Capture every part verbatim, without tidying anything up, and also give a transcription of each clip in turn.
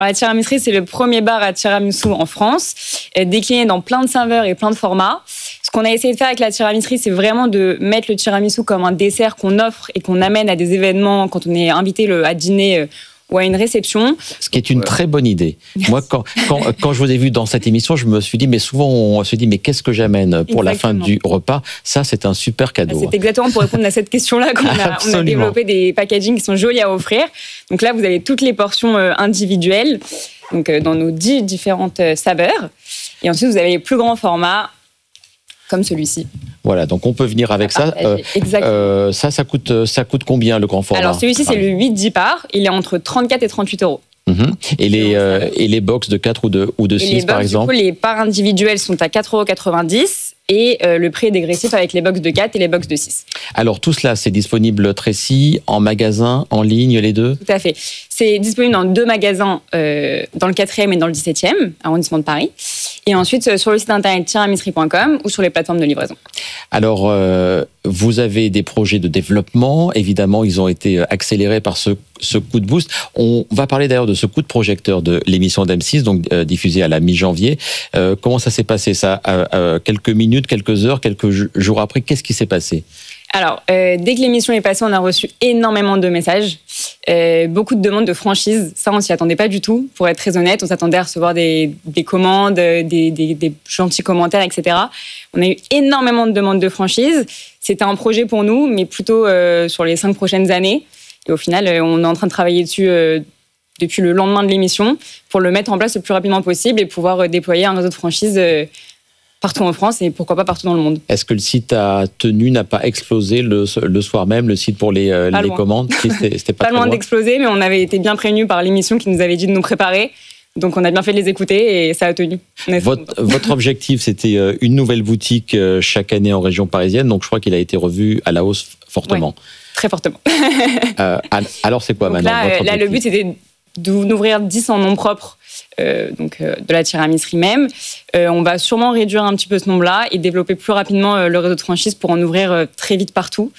La tiramisu, c'est le premier bar à tiramisu en France, décliné dans plein de saveurs et plein de formats. Ce qu'on a essayé de faire avec la tiramisu, c'est vraiment de mettre le tiramisu comme un dessert qu'on offre et qu'on amène à des événements quand on est invité à dîner ou à une réception. Ce qui est une très bonne idée. Moi, quand, quand, quand je vous ai vu dans cette émission, je me suis dit, mais souvent on se dit, mais qu'est-ce que j'amène pour exactement. La fin du repas? Ça, c'est un super cadeau. C'est exactement pour répondre à cette question-là qu'on a, on a développé des packagings qui sont jolis à offrir. Donc là, vous avez toutes les portions individuelles, donc dans nos dix différentes saveurs. Et ensuite, vous avez les plus grands formats, comme celui-ci. Voilà, donc on peut venir avec ça. Euh, euh, ça, ça coûte, ça coûte combien le grand format? Alors celui-ci, c'est le huit dix parts. Il est entre trente-quatre et trente-huit euros. Mmh. Et, les, euh, et les box de quatre ou de, ou de six, par exemple? Du coup, les parts individuelles sont à quatre euros quatre-vingt-dix et euh, le prix est dégressif avec les box de quatre et les box de six. Alors tout cela, c'est disponible Trécy, en magasin, en ligne, les deux? Tout à fait. C'est disponible dans deux magasins, euh, dans le quatrième et dans le dix-septième arrondissement de Paris. Et ensuite, sur le site internet tiramisserie point com ou sur les plateformes de livraison. Alors, euh, vous avez des projets de développement. Évidemment, ils ont été accélérés par ce, ce coup de boost. On va parler d'ailleurs de ce coup de projecteur de l'émission d'M six, donc euh, diffusée à la mi-janvier. Euh, comment ça s'est passé, ça euh, euh, quelques minutes, quelques heures, quelques jours après, qu'est-ce qui s'est passé? Alors, euh, dès que l'émission est passée, on a reçu énormément de messages, euh, beaucoup de demandes de franchise. Ça, on s'y attendait pas du tout, pour être très honnête. On s'attendait à recevoir des, des commandes, des, des, des gentils commentaires, et cetera. On a eu énormément de demandes de franchise. C'était un projet pour nous, mais plutôt euh, sur les cinq prochaines années. Et au final, euh, on est en train de travailler dessus euh, depuis le lendemain de l'émission pour le mettre en place le plus rapidement possible et pouvoir euh, déployer un réseau de franchise euh, partout en France et pourquoi pas partout dans le monde. Est-ce que le site a tenu, n'a pas explosé le, le soir même, le site pour les, euh, les commandes? C'était, c'était pas pas loin, loin d'exploser, mais on avait été bien prévenus par l'émission qui nous avait dit de nous préparer. Donc on a bien fait de les écouter et ça a tenu. Votre, votre objectif, c'était une nouvelle boutique chaque année en région parisienne, donc je crois qu'il a été revu à la hausse fortement. Ouais, très fortement. euh, alors c'est quoi donc maintenant là, votre là, le but, c'était d'ouvrir dix en nom propre. Euh, donc euh, de la tiramiserie même. Euh, on va sûrement réduire un petit peu ce nombre-là et développer plus rapidement euh, le réseau de franchise pour en ouvrir euh, très vite partout.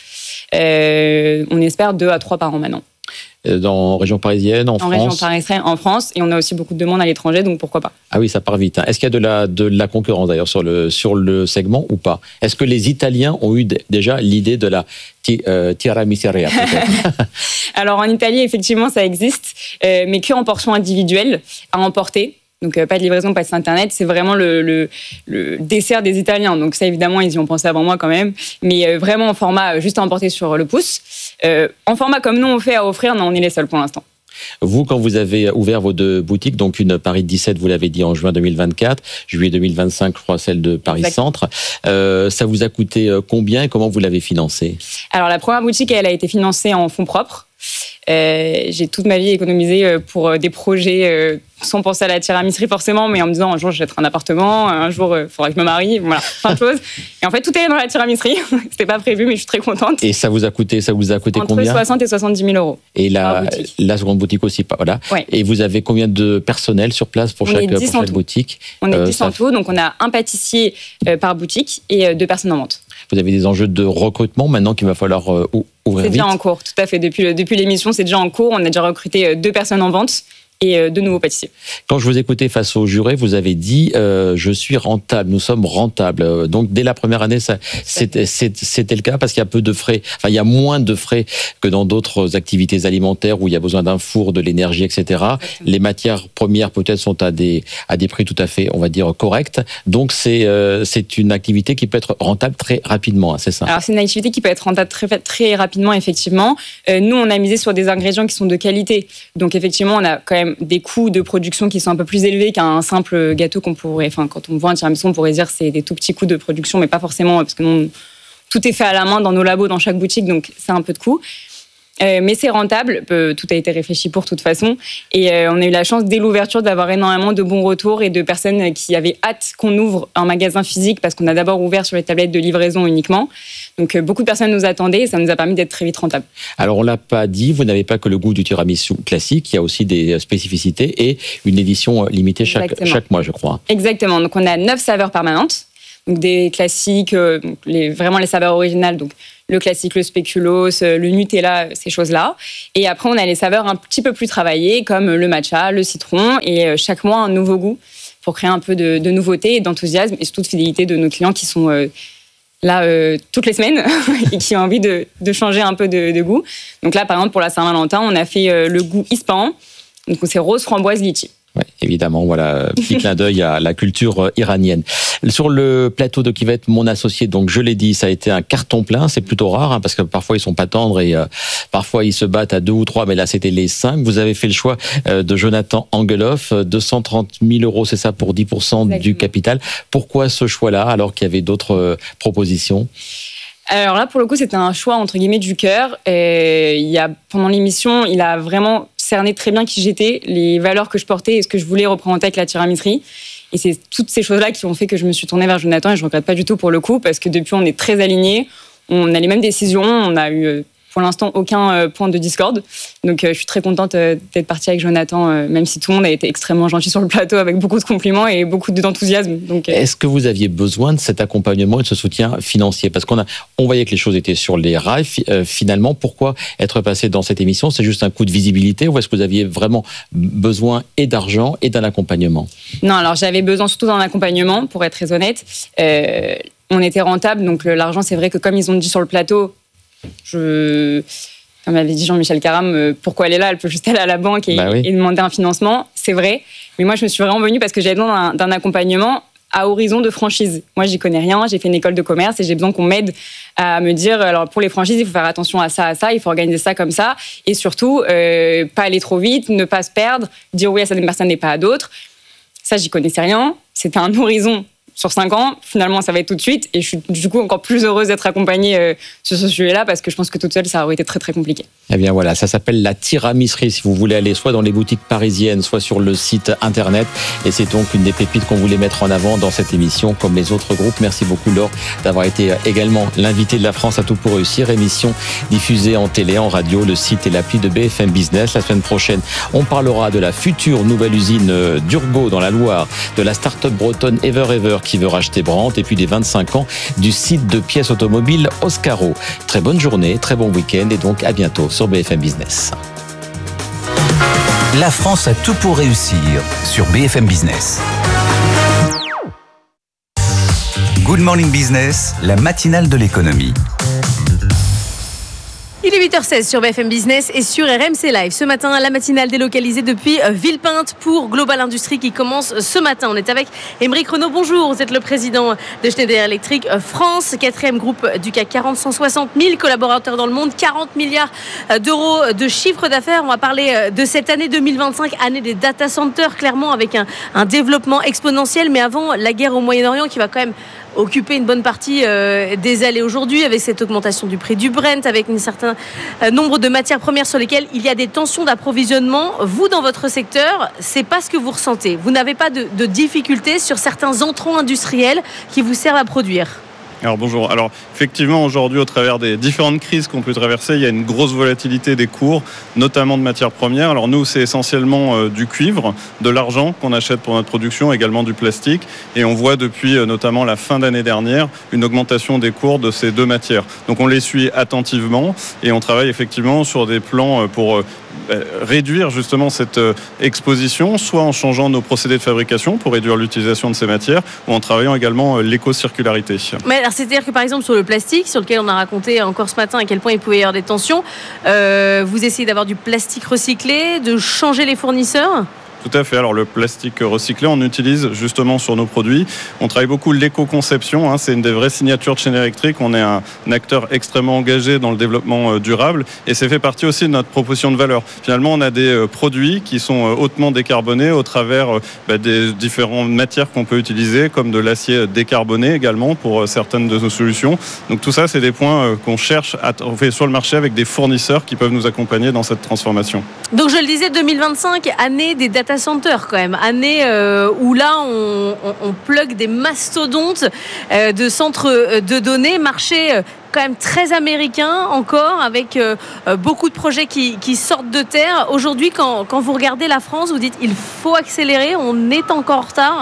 Euh, on espère deux à trois par an maintenant. Dans région parisienne, en, en France. En région parisienne, en France, et on a aussi beaucoup de demandes à l'étranger, donc pourquoi pas. Ah oui, ça part vite. Hein. Est-ce qu'il y a de la, de la concurrence d'ailleurs sur le, sur le segment ou pas? Est-ce que les Italiens ont eu déjà l'idée de la ti, euh, tiramisseria Alors en Italie, effectivement, ça existe, euh, mais que en portions individuelles à emporter. Donc, euh, pas de livraison, pas de site internet. C'est vraiment le, le, le dessert des Italiens. Donc, ça, évidemment, ils y ont pensé avant moi quand même. Mais euh, vraiment en format juste à emporter sur le pouce. Euh, en format comme nous, on fait à offrir, non, on est les seuls pour l'instant. Vous, quand vous avez ouvert vos deux boutiques, donc une Paris dix-sept, vous l'avez dit, en juin deux mille vingt-quatre, juillet deux mille vingt-cinq, je crois, celle de Paris Centre, euh, ça vous a coûté combien et comment vous l'avez financée? Alors, la première boutique, elle a été financée en fonds propres. Euh, j'ai toute ma vie économisé pour des projets euh, sans penser à la tiramiserie forcément, mais en me disant un jour j'achèterai un appartement, un jour il euh, faudra que je me marie, voilà, plein de choses. Et en fait tout est dans la tiramiserie. C'était pas prévu, mais je suis très contente. Et ça vous a coûté, ça vous a coûté entre combien? soixante et soixante-dix mille euros. Et la, la seconde boutique aussi, voilà. Ouais. Et vous avez combien de personnel sur place pour on chaque, pour chaque boutique? On est euh, dix en tout, donc on a un pâtissier euh, par boutique et euh, deux personnes en vente. Vous avez des enjeux de recrutement maintenant qu'il va falloir euh, ouvrir vite? C'est déjà en cours, tout à fait. Depuis, depuis l'émission, c'est déjà en cours. On a déjà recruté deux personnes en vente et deux nouveaux pâtissiers. Quand je vous écoutais face au juré, vous avez dit euh, « je suis rentable, nous sommes rentables ». Donc dès la première année, ça, c'était, c'était le cas parce qu'il y a peu de frais, enfin il y a moins de frais que dans d'autres activités alimentaires où il y a besoin d'un four, de l'énergie, et cetera. Exactement. Les matières premières peut-être sont à des, à des prix tout à fait, on va dire, corrects. Donc c'est, euh, c'est une activité qui peut être rentable très rapidement, hein, c'est ça? Alors c'est une activité qui peut être rentable très, très rapidement, effectivement. Euh, nous, on a misé sur des ingrédients qui sont de qualité. Donc effectivement, on a quand même des coûts de production qui sont un peu plus élevés qu'un simple gâteau qu'on pourrait, enfin quand on voit un tiramisu, on pourrait dire que c'est des tout petits coûts de production, mais pas forcément parce que non, tout est fait à la main dans nos labos, dans chaque boutique, donc c'est un peu de coût. Euh, mais c'est rentable, euh, tout a été réfléchi pour toute façon, et euh, on a eu la chance dès l'ouverture d'avoir énormément de bons retours et de personnes qui avaient hâte qu'on ouvre un magasin physique parce qu'on a d'abord ouvert sur les tablettes de livraison uniquement. Donc euh, beaucoup de personnes nous attendaient et ça nous a permis d'être très vite rentable. Alors on l'a pas dit, vous n'avez pas que le goût du tiramisu classique, il y a aussi des spécificités et une édition limitée chaque, chaque mois, je crois. Exactement, donc on a neuf saveurs permanentes. Donc des classiques, euh, les, vraiment les saveurs originales, donc le classique, le spéculoos, le Nutella, ces choses-là. Et après, on a les saveurs un petit peu plus travaillées, comme le matcha, le citron, et chaque mois, un nouveau goût pour créer un peu de, de nouveauté et d'enthousiasme, et surtout de fidélité de nos clients qui sont euh, là euh, toutes les semaines et qui ont envie de, de changer un peu de, de goût. Donc là, par exemple, pour la Saint-Valentin, on a fait euh, le goût Ispahan, donc c'est rose, framboise, litchi. Ouais, évidemment, voilà, petit clin d'œil à la culture iranienne. Sur le plateau de qui va être mon associé, donc je l'ai dit, ça a été un carton plein, c'est plutôt rare, hein, parce que parfois ils sont pas tendres et euh, parfois ils se battent à deux ou trois, mais là c'était les cinq. Vous avez fait le choix euh, de Jonathan Angeloff, deux cent trente mille euros, c'est ça, pour dix pour cent Exactement. Du capital. Pourquoi ce choix-là, alors qu'il y avait d'autres euh, propositions ? Alors là, pour le coup, c'était un choix entre guillemets du cœur. Et il y a, pendant l'émission, il a vraiment cerné très bien qui j'étais, les valeurs que je portais et ce que je voulais représenter avec la tiramiserie. Et c'est toutes ces choses-là qui ont fait que je me suis tournée vers Jonathan et je ne regrette pas du tout pour le coup parce que depuis, on est très alignés. On a les mêmes décisions. On a eu pour l'instant aucun point de discorde. Donc je suis très contente d'être partie avec Jonathan, même si tout le monde a été extrêmement gentil sur le plateau avec beaucoup de compliments et beaucoup d'enthousiasme. Donc, est-ce que vous aviez besoin de cet accompagnement et de ce soutien financier ? Parce qu'on a, on voyait que les choses étaient sur les rails. Finalement, pourquoi être passé dans cette émission ? C'est juste un coup de visibilité ou est-ce que vous aviez vraiment besoin et d'argent et d'un accompagnement ? Non, alors j'avais besoin surtout d'un accompagnement, pour être très honnête. Euh, on était rentable, donc l'argent, c'est vrai que comme ils ont dit sur le plateau, Je, comme avait dit Jean-Michel Caram, pourquoi elle est là ? Elle peut juste aller à la banque et, bah oui. et demander un financement. C'est vrai. Mais moi, je me suis vraiment venue parce que j'avais besoin d'un, d'un accompagnement à horizon de franchise. Moi, j'y connais rien. J'ai fait une école de commerce et j'ai besoin qu'on m'aide à me dire, alors pour les franchises, il faut faire attention à ça, à ça. Il faut organiser ça comme ça. Et surtout, euh, pas aller trop vite, ne pas se perdre, dire oui à certaines personnes et pas à d'autres. Ça, j'y connaissais rien. C'était un horizon sur cinq ans, finalement, ça va être tout de suite. Et je suis du coup encore plus heureuse d'être accompagnée euh, sur ce sujet-là parce que je pense que toute seule, ça aurait été très, très compliqué. Eh bien voilà, ça s'appelle la tiramiserie si vous voulez aller soit dans les boutiques parisiennes, soit sur le site internet. Et c'est donc une des pépites qu'on voulait mettre en avant dans cette émission, comme les autres groupes. Merci beaucoup, Laure, d'avoir été également l'invité de la France à tout pour réussir. Émission diffusée en télé, en radio, le site et l'appli de B F M Business. La semaine prochaine, on parlera de la future nouvelle usine d'Urgo dans la Loire, de la start-up bretonne Ever Ever qui veut racheter Brandt et puis des vingt-cinq ans du site de pièces automobiles Oscaro. Très bonne journée, très bon week-end et donc à bientôt sur B F M Business. La France a tout pour réussir sur B F M Business. Good Morning Business, la matinale de l'économie. Il est huit heures seize sur B F M Business et sur R M C Live. Ce matin, la matinale délocalisée depuis Villepinte pour Global Industries qui commence ce matin. On est avec Aymeric Renaud. Bonjour, vous êtes le président de Schneider Electric France, quatrième groupe du C A C quarante, cent soixante mille collaborateurs dans le monde, quarante milliards d'euros de chiffre d'affaires. On va parler de cette année deux mille vingt-cinq, année des data centers, clairement avec un, un développement exponentiel. Mais avant, la guerre au Moyen-Orient qui va quand même occuper une bonne partie euh, des allées aujourd'hui avec cette augmentation du prix du Brent, avec un certain euh, nombre de matières premières sur lesquelles il y a des tensions d'approvisionnement. Vous, dans votre secteur, c'est pas ce que vous ressentez. Vous n'avez pas de, de difficultés sur certains entrants industriels qui vous servent à produire. Alors bonjour. Alors effectivement aujourd'hui au travers des différentes crises qu'on peut traverser, il y a une grosse volatilité des cours, notamment de matières premières. Alors nous c'est essentiellement euh, du cuivre, de l'argent qu'on achète pour notre production, également du plastique. Et on voit depuis euh, notamment la fin d'année dernière une augmentation des cours de ces deux matières. Donc on les suit attentivement et on travaille effectivement sur des plans euh, pour euh, réduire justement cette exposition, soit en changeant nos procédés de fabrication pour réduire l'utilisation de ces matières, ou en travaillant également l'éco-circularité. Mais alors, c'est-à-dire que par exemple sur le plastique, sur lequel on a raconté encore ce matin à quel point il pouvait y avoir des tensions, euh, vous essayez d'avoir du plastique recyclé, de changer les fournisseurs ? Tout à fait. Alors le plastique recyclé, on utilise justement sur nos produits. On travaille beaucoup l'éco-conception. Hein, c'est une des vraies signatures de Schneider Electric. On est un, un acteur extrêmement engagé dans le développement euh, durable et c'est fait partie aussi de notre proposition de valeur. Finalement, on a des euh, produits qui sont euh, hautement décarbonés au travers euh, bah, des différentes matières qu'on peut utiliser, comme de l'acier décarboné également pour euh, certaines de nos solutions. Donc tout ça, c'est des points euh, qu'on cherche à trouver sur le marché avec des fournisseurs qui peuvent nous accompagner dans cette transformation. Donc je le disais, deux mille vingt-cinq, année des data centers quand même, année euh, où là on, on, on plug des mastodontes euh, de centres de données, marché euh, quand même très américain encore, avec euh, beaucoup de projets qui, qui sortent de terre. Aujourd'hui, quand, quand vous regardez la France, vous dites il faut accélérer, on est encore en retard.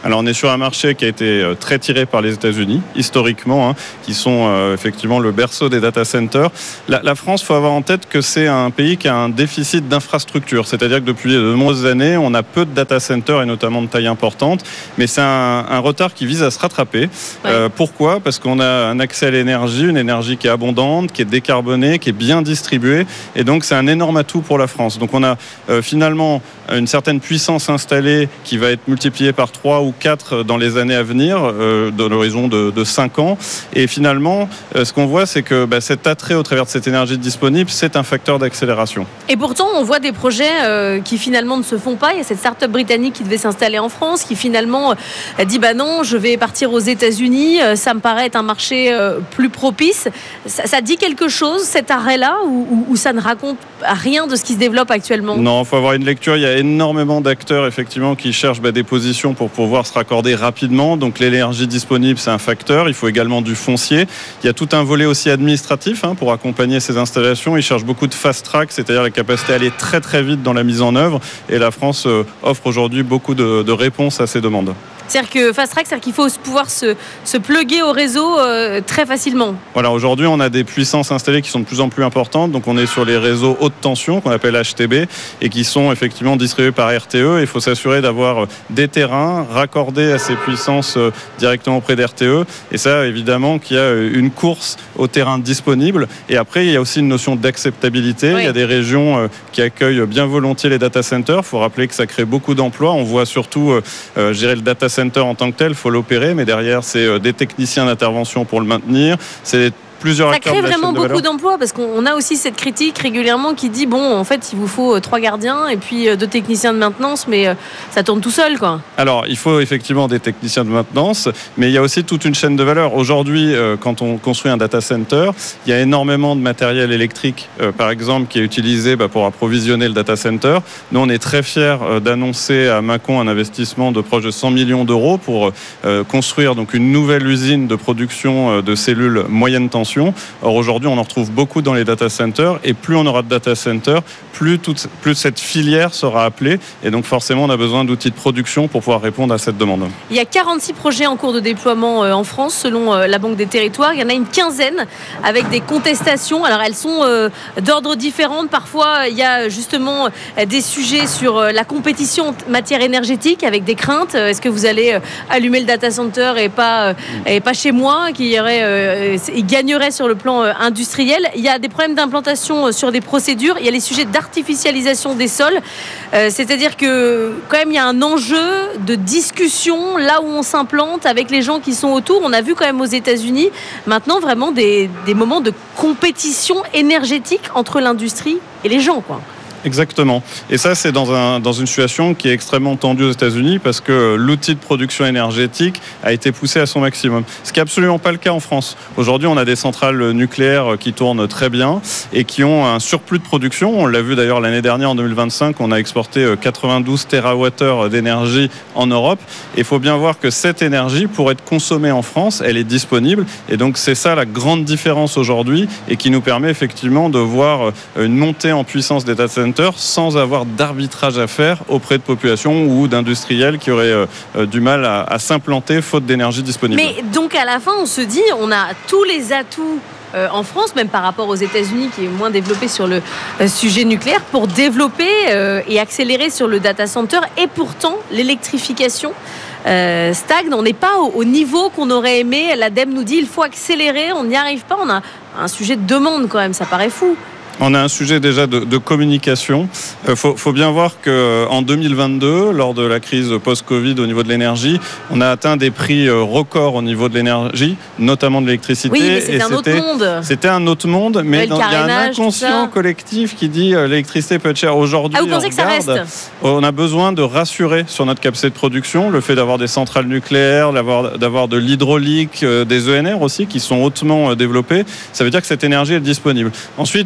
Alors on est sur un marché qui a été très tiré par les États-Unis, historiquement, hein, qui sont euh, effectivement le berceau des data centers. La, la France, il faut avoir en tête que c'est un pays qui a un déficit d'infrastructure, c'est-à-dire que depuis de nombreuses années, on a peu de data centers et notamment de taille importante, mais c'est un, un retard qui vise à se rattraper. Ouais. Euh, pourquoi ? Parce qu'on a un accès à l'énergie, une énergie qui est abondante, qui est décarbonée, qui est bien distribuée, et donc c'est un énorme atout pour la France. Donc on a euh, finalement une certaine puissance installée qui va être multipliée par trois ou quatre dans les années à venir, euh, dans l'horizon de, de cinq ans. Et finalement, euh, ce qu'on voit, c'est que bah, cet attrait au travers de cette énergie disponible, c'est un facteur d'accélération. Et pourtant, on voit des projets euh, qui finalement ne se font pas. Il y a cette start-up britannique qui devait s'installer en France, qui finalement a dit bah non, je vais partir aux États-Unis. Ça me paraît être un marché euh, plus propice. Ça, ça dit quelque chose, cet arrêt-là, ou, ou, ou ça ne raconte rien de ce qui se développe actuellement ? Non, il faut avoir une lecture. Il y a énormément d'acteurs effectivement qui cherchent bah, des positions pour pouvoir se raccorder rapidement. Donc l'énergie disponible, c'est un facteur. Il faut également du foncier. Il y a tout un volet aussi administratif hein, pour accompagner ces installations. Ils cherchent beaucoup de fast track, c'est-à-dire la capacité à aller très très vite dans la mise en œuvre. Et la France euh, offre aujourd'hui beaucoup de, de réponses à ces demandes. C'est-à-dire que fast track, c'est-à-dire qu'il faut pouvoir se, se plugger au réseau euh, très facilement. Voilà, aujourd'hui, on a des puissances installées qui sont de plus en plus importantes. Donc, on est sur les réseaux haute tension, qu'on appelle H T B, et qui sont effectivement distribués par R T E. Il faut s'assurer d'avoir des terrains raccordés à ces puissances euh, directement auprès d'R T E. Et ça, évidemment, qu'il y a une course au terrain disponible. Et après, il y a aussi une notion d'acceptabilité. Oui. Il y a des régions euh, qui accueillent bien volontiers les data centers. Il faut rappeler que ça crée beaucoup d'emplois. On voit surtout euh, euh, gérer le data center en tant que tel, il faut l'opérer, mais derrière, c'est des techniciens d'intervention pour le maintenir. C'est plusieurs ça crée vraiment beaucoup d'emplois parce qu'on a aussi cette critique régulièrement qui dit bon, en fait, il vous faut trois gardiens et puis deux techniciens de maintenance, mais ça tourne tout seul, quoi. Alors, il faut effectivement des techniciens de maintenance, mais il y a aussi toute une chaîne de valeur. Aujourd'hui, quand on construit un data center, il y a énormément de matériel électrique, par exemple, qui est utilisé pour approvisionner le data center. Nous, on est très fiers d'annoncer à Mâcon un investissement de proche de cent millions d'euros pour construire donc une nouvelle usine de production de cellules moyenne tension. Or aujourd'hui, on en retrouve beaucoup dans les data centers et plus on aura de data centers, plus, toute, plus cette filière sera appelée et donc forcément on a besoin d'outils de production pour pouvoir répondre à cette demande. Il y a quarante-six projets en cours de déploiement en France selon la Banque des Territoires. Il y en a une quinzaine avec des contestations. Alors elles sont d'ordre différent. Parfois il y a justement des sujets sur la compétition en matière énergétique avec des craintes. Est-ce que vous allez allumer le data center et pas, et pas chez moi, qui aurait, il gagnerait sur le plan industriel. Il y a des problèmes d'implantation sur des procédures. Il y a les sujets d'artificialisation des sols. Euh, c'est-à-dire que quand même il y a un enjeu de discussion là où on s'implante avec les gens qui sont autour. On a vu quand même aux États-Unis maintenant vraiment des, des moments de compétition énergétique entre l'industrie et les gens, quoi. Exactement. Et ça, c'est dans, un, dans une situation qui est extrêmement tendue aux États-Unis parce que l'outil de production énergétique a été poussé à son maximum. Ce qui n'est absolument pas le cas en France. Aujourd'hui, on a des centrales nucléaires qui tournent très bien et qui ont un surplus de production. On l'a vu d'ailleurs l'année dernière, en deux mille vingt-cinq, on a exporté quatre-vingt-douze térawattheures d'énergie en Europe. Et il faut bien voir que cette énergie, pour être consommée en France, elle est disponible. Et donc, c'est ça la grande différence aujourd'hui et qui nous permet effectivement de voir une montée en puissance des data centers sans avoir d'arbitrage à faire auprès de populations ou d'industriels qui auraient euh, du mal à, à s'implanter faute d'énergie disponible. Mais donc à la fin, on se dit, on a tous les atouts euh, en France, même par rapport aux États-Unis qui est moins développé sur le euh, sujet nucléaire, pour développer euh, et accélérer sur le data center. Et pourtant, l'électrification Euh, stagne, on n'est pas au, au niveau qu'on aurait aimé. L'ADEME nous dit il faut accélérer, on n'y arrive pas. On a un sujet de demande quand même, ça paraît fou. On a un sujet déjà de, de communication. Il euh, faut, faut bien voir qu'en deux mille vingt-deux, lors de la crise post-Covid au niveau de l'énergie, on a atteint des prix records au niveau de l'énergie, notamment de l'électricité. Oui, mais c'était et un c'était, autre monde. C'était un autre monde, mais il y a un inconscient collectif qui dit euh, l'électricité peut être chère. Aujourd'hui, ah, vous pensez on, regarde, que ça reste on a besoin de rassurer sur notre capacité de production, le fait d'avoir des centrales nucléaires, d'avoir, d'avoir de l'hydraulique, euh, des E N R aussi qui sont hautement euh, développés. Ça veut dire que cette énergie est disponible. Ensuite, on a des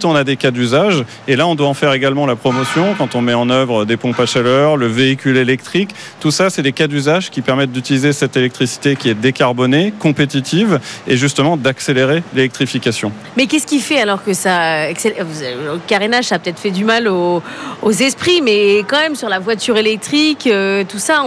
cas d'usage. Et là, on doit en faire également la promotion quand on met en œuvre des pompes à chaleur, le véhicule électrique. Tout ça, c'est des cas d'usage qui permettent d'utiliser cette électricité qui est décarbonée, compétitive et justement d'accélérer l'électrification. Mais qu'est-ce qui fait alors que ça... Le carénage, ça a peut-être fait du mal aux, aux esprits, mais quand même sur la voiture électrique, euh, tout ça,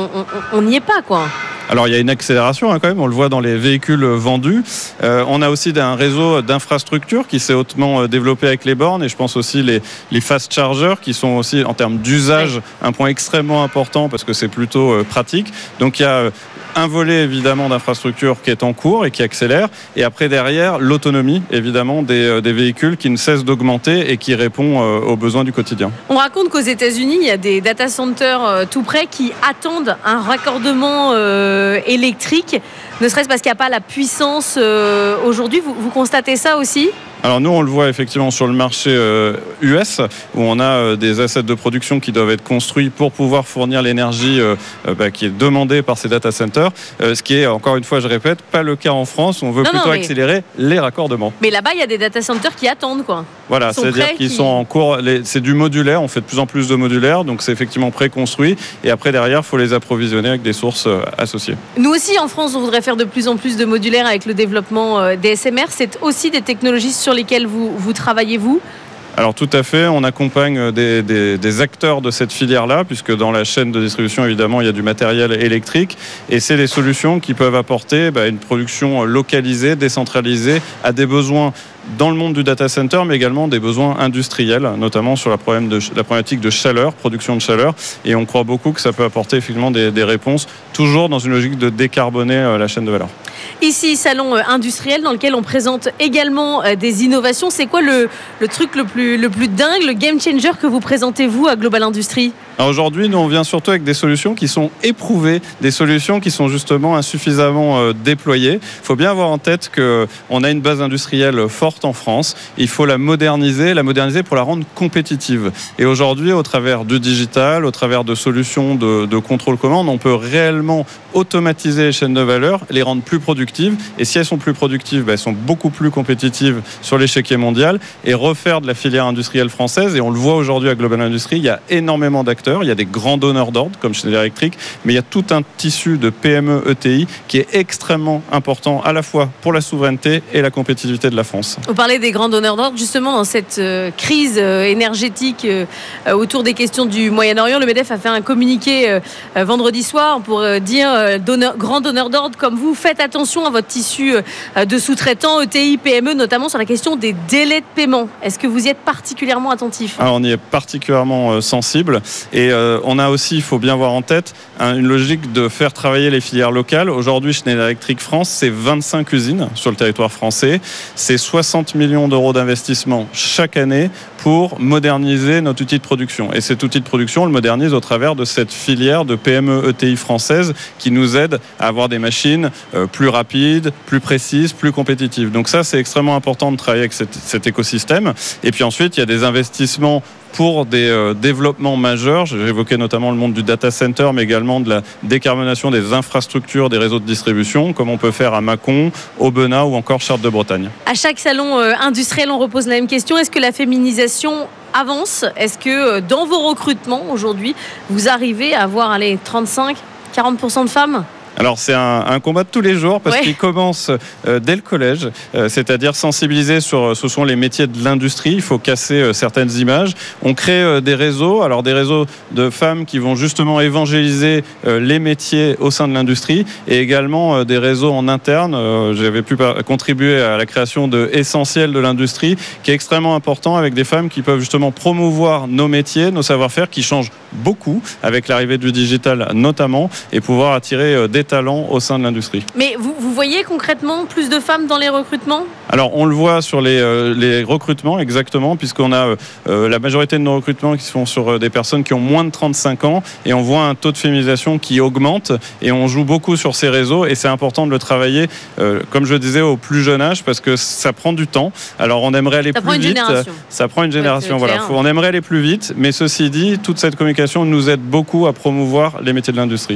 on n'y est pas, quoi. Alors il y a une accélération hein, quand même, on le voit dans les véhicules vendus. Euh, on a aussi un réseau d'infrastructures qui s'est hautement développé avec les bornes et je pense aussi les, les fast chargers qui sont aussi en termes d'usage oui. un point extrêmement important parce que c'est plutôt euh, pratique. Donc il y a euh, un volet évidemment d'infrastructure qui est en cours et qui accélère et après derrière l'autonomie évidemment des, des véhicules qui ne cesse d'augmenter et qui répond aux besoins du quotidien. On raconte qu'aux États-Unis il y a des data centers tout près qui attendent un raccordement euh, électrique, ne serait-ce parce qu'il n'y a pas la puissance euh, aujourd'hui. Vous, vous constatez ça aussi ? Alors nous, on le voit effectivement sur le marché euh, U S, où on a euh, des assets de production qui doivent être construits pour pouvoir fournir l'énergie euh, euh, bah, qui est demandée par ces data centers, euh, ce qui est, encore une fois, je répète, pas le cas en France. On veut non, plutôt non, mais... accélérer les raccordements. Mais là-bas, il y a des data centers qui attendent, quoi. Voilà, c'est-à-dire qu'ils qui... sont en cours. Les... C'est du modulaire, on fait de plus en plus de modulaire, donc c'est effectivement préconstruit. Et après, derrière, il faut les approvisionner avec des sources euh, associées. Nous aussi, en France, on voudrait faire de plus en plus de modulaire avec le développement euh, des S M R. C'est aussi des technologies sur sur lesquels vous, vous travaillez, vous ? Alors tout à fait, on accompagne des, des, des acteurs de cette filière-là, puisque dans la chaîne de distribution, évidemment, il y a du matériel électrique, et c'est des solutions qui peuvent apporter bah, une production localisée, décentralisée, à des besoins dans le monde du data center, mais également des besoins industriels, notamment sur la, problème de, la problématique de chaleur, production de chaleur, et on croit beaucoup que ça peut apporter effectivement des, des réponses, toujours dans une logique de décarboner la chaîne de valeur. Ici, salon industriel dans lequel on présente également des innovations. C'est quoi le, le truc le plus, le plus dingue, le game changer que vous présentez, vous, à Global Industries ? Alors aujourd'hui, nous, on vient surtout avec des solutions qui sont éprouvées, des solutions qui sont justement insuffisamment euh, déployées. Il faut bien avoir en tête qu'on a une base industrielle forte en France. Il faut la moderniser, la moderniser pour la rendre compétitive. Et aujourd'hui, au travers du digital, au travers de solutions de, de contrôle commande, on peut réellement automatiser les chaînes de valeur, les rendre plus productives. Et si elles sont plus productives, ben, elles sont beaucoup plus compétitives sur l'échiquier mondial et refaire de la filière industrielle française. Et on le voit aujourd'hui à Global Industries, il y a énormément d'acteurs. Il y a des grands donneurs d'ordre comme Schneider Electric, mais il y a tout un tissu de P M E E T I qui est extrêmement important à la fois pour la souveraineté et la compétitivité de la France. Vous parlez des grands donneurs d'ordre, justement dans cette euh, crise euh, énergétique euh, autour des questions du Moyen-Orient. Le MEDEF a fait un communiqué euh, vendredi soir pour euh, dire euh, donneur, grands donneurs d'ordre comme vous, faites attention à votre tissu euh, de sous-traitants, E T I, P M E, notamment sur la question des délais de paiement. Est-ce que vous y êtes particulièrement attentif ? Alors, on y est particulièrement euh, sensible. Et euh, on a aussi, il faut bien voir en tête, hein, une logique de faire travailler les filières locales. Aujourd'hui, Schneider Electric France, c'est vingt-cinq usines sur le territoire français. C'est soixante millions d'euros d'investissement chaque année pour moderniser notre outil de production. Et cet outil de production, on le modernise au travers de cette filière de P M E E T I française qui nous aide à avoir des machines euh, plus rapides, plus précises, plus compétitives. Donc ça, c'est extrêmement important de travailler avec cet, cet écosystème. Et puis ensuite, il y a des investissements pour des euh, développements majeurs. J'évoquais notamment le monde du data center, mais également de la décarbonation des infrastructures, des réseaux de distribution, comme on peut faire à Mâcon, Aubenas ou encore Chartres de Bretagne. À chaque salon euh, industriel, on repose la même question. Est-ce que la féminisation avance ? Est-ce que euh, dans vos recrutements aujourd'hui, vous arrivez à avoir allez, trente-cinq à quarante pour cent de femmes ? Alors c'est un, un combat de tous les jours parce ouais. qu'il commence euh, dès le collège, euh, c'est-à-dire sensibiliser sur ce sont les métiers de l'industrie. Il faut casser euh, certaines images. On crée euh, des réseaux, alors des réseaux de femmes qui vont justement évangéliser euh, les métiers au sein de l'industrie et également euh, des réseaux en interne. Euh, j'avais pu par- contribuer à la création de Essentiel de l'industrie, qui est extrêmement important avec des femmes qui peuvent justement promouvoir nos métiers, nos savoir-faire qui changent beaucoup avec l'arrivée du digital notamment et pouvoir attirer euh, des talents au sein de l'industrie. Mais vous, vous voyez concrètement plus de femmes dans les recrutements ? Alors on le voit sur les, euh, les recrutements exactement, puisqu'on a euh, la majorité de nos recrutements qui se font sur euh, des personnes qui ont moins de trente-cinq ans et on voit un taux de féminisation qui augmente et on joue beaucoup sur ces réseaux et c'est important de le travailler, euh, comme je le disais, au plus jeune âge parce que ça prend du temps. Alors on aimerait aller ça plus vite. Ça prend une génération. Voilà. Faut, on aimerait aller plus vite, mais ceci dit, toute cette communication nous aide beaucoup à promouvoir les métiers de l'industrie.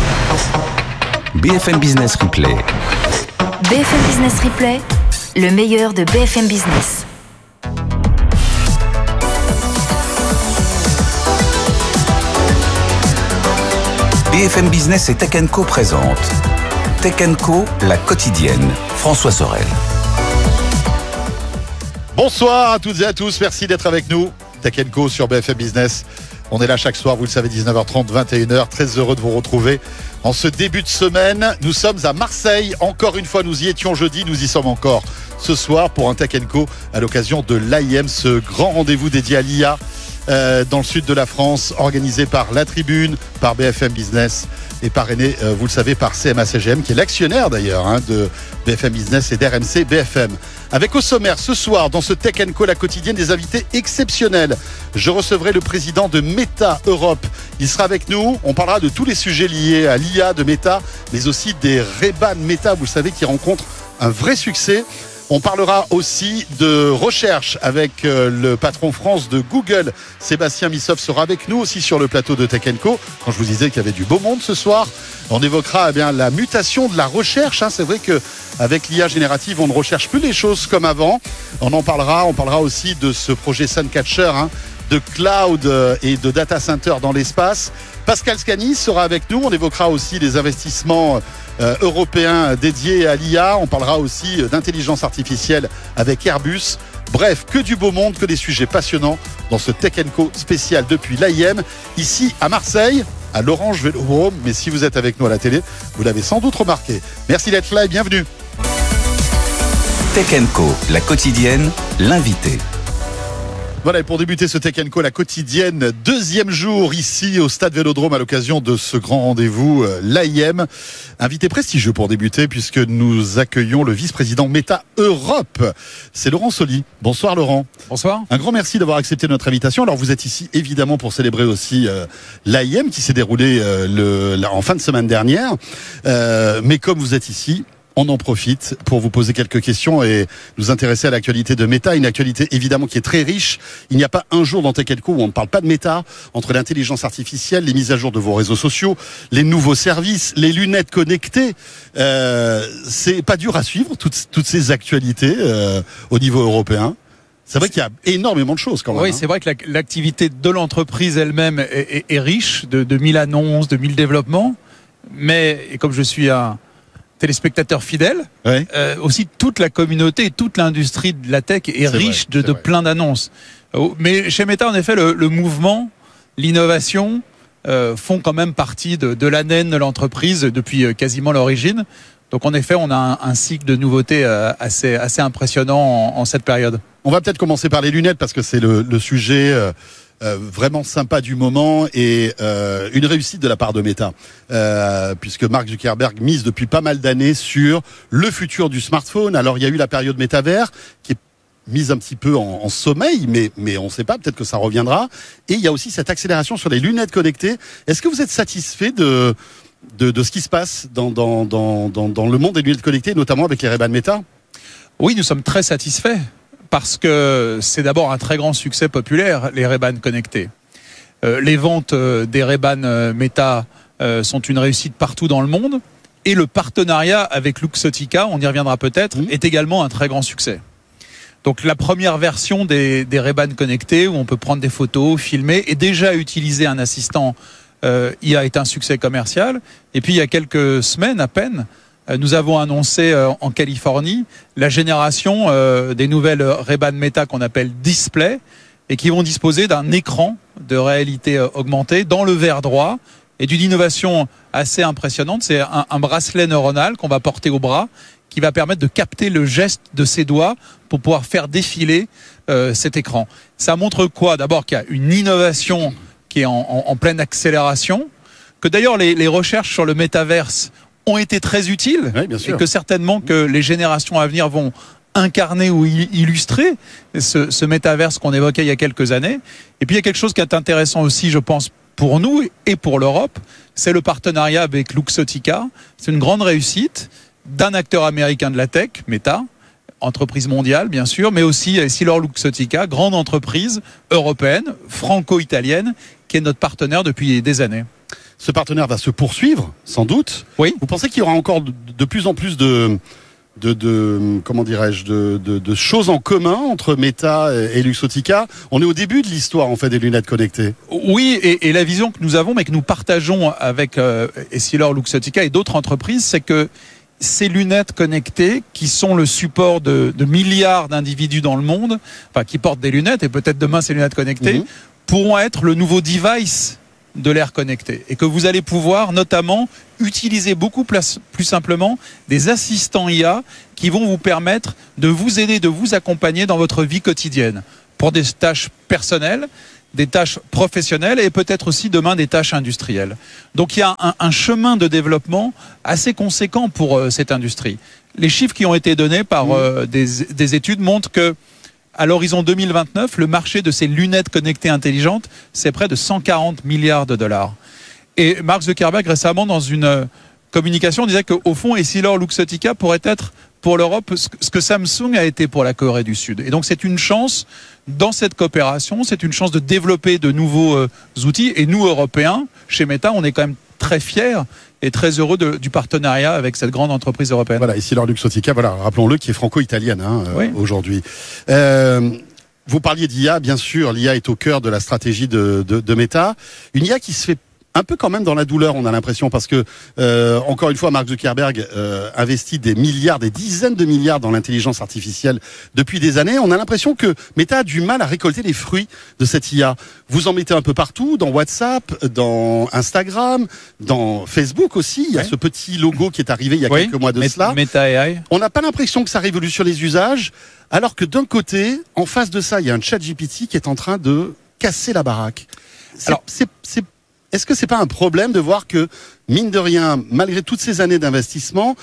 B F M Business Replay. B F M Business Replay, le meilleur de B F M Business. B F M Business et Tech and Co présente Tech and Co, la quotidienne. François Sorel. Bonsoir à toutes et à tous, merci d'être avec nous. Tech and Co sur B F M Business. On est là chaque soir, vous le savez, dix-neuf heures trente, vingt et une heures. Très heureux de vous retrouver en ce début de semaine. Nous sommes à Marseille. Encore une fois, nous y étions jeudi, nous y sommes encore ce soir pour un Tech and Co à l'occasion de l'A I M, ce grand rendez-vous dédié à l'I A euh, dans le sud de la France, organisé par La Tribune, par B F M Business et parrainé, euh, vous le savez, par C M A C G M, qui est l'actionnaire d'ailleurs hein, de B F M Business et d'R M C B F M. Avec au sommaire ce soir, dans ce Tech and Co, la quotidienne, des invités exceptionnels. Je recevrai le président de Meta Europe. Il sera avec nous. On parlera de tous les sujets liés à l'I A de Meta, mais aussi des Ray-Ban Meta, vous le savez, qui rencontrent un vrai succès. On parlera aussi de recherche avec le patron France de Google, Sébastien Missoff, sera avec nous aussi sur le plateau de Tech and Co. Quand je vous disais qu'il y avait du beau monde ce soir, on évoquera eh bien, la mutation de la recherche. Hein. C'est vrai qu'avec l'I A générative, on ne recherche plus les choses comme avant. On en parlera. On parlera aussi de ce projet Suncatcher, hein, de cloud et de data center dans l'espace. Pascal Scani sera avec nous. On évoquera aussi les investissements euh, européens dédiés à l'I A. On parlera aussi d'intelligence artificielle avec Airbus. Bref, que du beau monde, que des sujets passionnants dans ce Tech and Co spécial depuis l'A I M, ici à Marseille, à l'Orange Vélodrome. Mais si vous êtes avec nous à la télé, vous l'avez sans doute remarqué. Merci d'être là et bienvenue. Tech and Co, la quotidienne, l'invité. Voilà, et pour débuter ce Tech and Co, la quotidienne, deuxième jour ici au Stade Vélodrome à l'occasion de ce grand rendez-vous, euh, l'A I M. Invité prestigieux pour débuter puisque nous accueillons le vice-président Meta Europe. C'est Laurent Soli. Bonsoir Laurent. Bonsoir. Un grand merci d'avoir accepté notre invitation. Alors vous êtes ici évidemment pour célébrer aussi euh, l'A I M qui s'est déroulé euh, le, la, en fin de semaine dernière. Euh, mais comme vous êtes ici, on en profite pour vous poser quelques questions et nous intéresser à l'actualité de Meta, une actualité évidemment qui est très riche. Il n'y a pas un jour dans Tech and Co où on ne parle pas de Meta, entre l'intelligence artificielle, les mises à jour de vos réseaux sociaux, les nouveaux services, les lunettes connectées. Euh, c'est pas dur à suivre toutes, toutes ces actualités euh, au niveau européen. C'est vrai qu'il y a énormément de choses quand même. Oui, hein. C'est vrai que la, l'activité de l'entreprise elle-même est, est, est riche de, de mille annonces, de mille développements. Mais et comme je suis un téléspectateurs fidèles, ouais. euh, aussi toute la communauté et toute l'industrie de la tech est, est riche vrai, de, de plein d'annonces. Mais chez Meta, en effet, le, le mouvement, l'innovation euh, font quand même partie de, de l'A D N de l'entreprise depuis quasiment l'origine. Donc en effet, on a un, un cycle de nouveautés euh, assez, assez impressionnant en, en cette période. On va peut-être commencer par les lunettes parce que c'est le, le sujet... Euh... Euh, vraiment sympa du moment et euh, une réussite de la part de Meta, euh, puisque Mark Zuckerberg mise depuis pas mal d'années sur le futur du smartphone. Alors il y a eu la période métavers qui est mise un petit peu en, en sommeil, mais, mais on ne sait pas, peut-être que ça reviendra. Et il y a aussi cette accélération sur les lunettes connectées. Est-ce que vous êtes satisfait de, de, de ce qui se passe dans, dans, dans, dans, dans le monde des lunettes connectées, notamment avec les Ray-Ban Meta ? Oui, nous sommes très satisfaits. Parce que c'est d'abord un très grand succès populaire, les Ray-Ban connectés. Euh, les ventes euh, des Ray-Ban euh, Meta euh, sont une réussite partout dans le monde. Et le partenariat avec Luxottica, on y reviendra peut-être, mmh. est également un très grand succès. Donc la première version des, des Ray-Ban connectés, où on peut prendre des photos, filmer, et déjà utiliser un assistant euh, I A est un succès commercial. Et puis il y a quelques semaines à peine, nous avons annoncé euh, en Californie la génération euh, des nouvelles Ray-Ban Meta qu'on appelle Display et qui vont disposer d'un écran de réalité euh, augmentée dans le verre droit et d'une innovation assez impressionnante. C'est un, un bracelet neuronal qu'on va porter au bras qui va permettre de capter le geste de ses doigts pour pouvoir faire défiler euh, cet écran. Ça montre quoi ? D'abord qu'il y a une innovation qui est en, en, en pleine accélération, que d'ailleurs les, les recherches sur le métaverse ont été très utiles, oui, bien sûr. Et que certainement que les générations à venir vont incarner ou illustrer ce, ce métaverse qu'on évoquait il y a quelques années. Et puis il y a quelque chose qui est intéressant aussi, je pense, pour nous et pour l'Europe, c'est le partenariat avec Luxottica. C'est une grande réussite d'un acteur américain de la tech, Meta, entreprise mondiale bien sûr, mais aussi EssilorLuxottica, grande entreprise européenne, franco-italienne, qui est notre partenaire depuis des années. Ce partenaire va se poursuivre, sans doute. Oui. Vous pensez qu'il y aura encore de, de plus en plus de, de, de comment dirais-je, de, de, de choses en commun entre Meta et Luxottica. On est au début de l'histoire en fait des lunettes connectées. Oui, et, et la vision que nous avons, mais que nous partageons avec euh, Essilor, Luxottica et d'autres entreprises, c'est que ces lunettes connectées, qui sont le support de, de milliards d'individus dans le monde, enfin qui portent des lunettes, et peut-être demain ces lunettes connectées, mmh. pourront être le nouveau device de l'ère connectée, et que vous allez pouvoir notamment utiliser beaucoup plus, plus simplement des assistants I A qui vont vous permettre de vous aider, de vous accompagner dans votre vie quotidienne pour des tâches personnelles, des tâches professionnelles et peut-être aussi demain des tâches industrielles. Donc il y a un, un chemin de développement assez conséquent pour euh, cette industrie. Les chiffres qui ont été donnés par euh, des, des études montrent que à l'horizon deux mille vingt-neuf, le marché de ces lunettes connectées intelligentes, c'est près de cent quarante milliards de dollars. Et Mark Zuckerberg, récemment, dans une communication, disait qu'au fond, Essilor Luxottica pourrait être pour l'Europe ce que Samsung a été pour la Corée du Sud. Et donc, c'est une chance dans cette coopération, c'est une chance de développer de nouveaux euh, outils. Et nous, Européens, chez Meta, on est quand même très fiers et très heureux de, du partenariat avec cette grande entreprise européenne. Voilà, Essilor Luxottica, voilà, rappelons-le, qui est franco-italienne hein, oui. euh, aujourd'hui. Euh, vous parliez d'I A, bien sûr, l'I A est au cœur de la stratégie de, de, de Meta. Une I A qui se fait un peu quand même dans la douleur, on a l'impression, parce que, euh, encore une fois, Mark Zuckerberg euh, investit des milliards, des dizaines de milliards dans l'intelligence artificielle depuis des années. On a l'impression que Meta a du mal à récolter les fruits de cette I A. Vous en mettez un peu partout, dans WhatsApp, dans Instagram, dans Facebook aussi. Il y a oui. ce petit logo qui est arrivé il y a oui. quelques mois de Met- cela. Meta A I. On n'a pas l'impression que ça révolutionne les usages, alors que d'un côté, en face de ça, il y a un chat G P T qui est en train de casser la baraque. C'est, Alors, c'est, c'est Est-ce que c'est pas un problème de voir que, mine de rien, malgré toutes ces années d'investissement,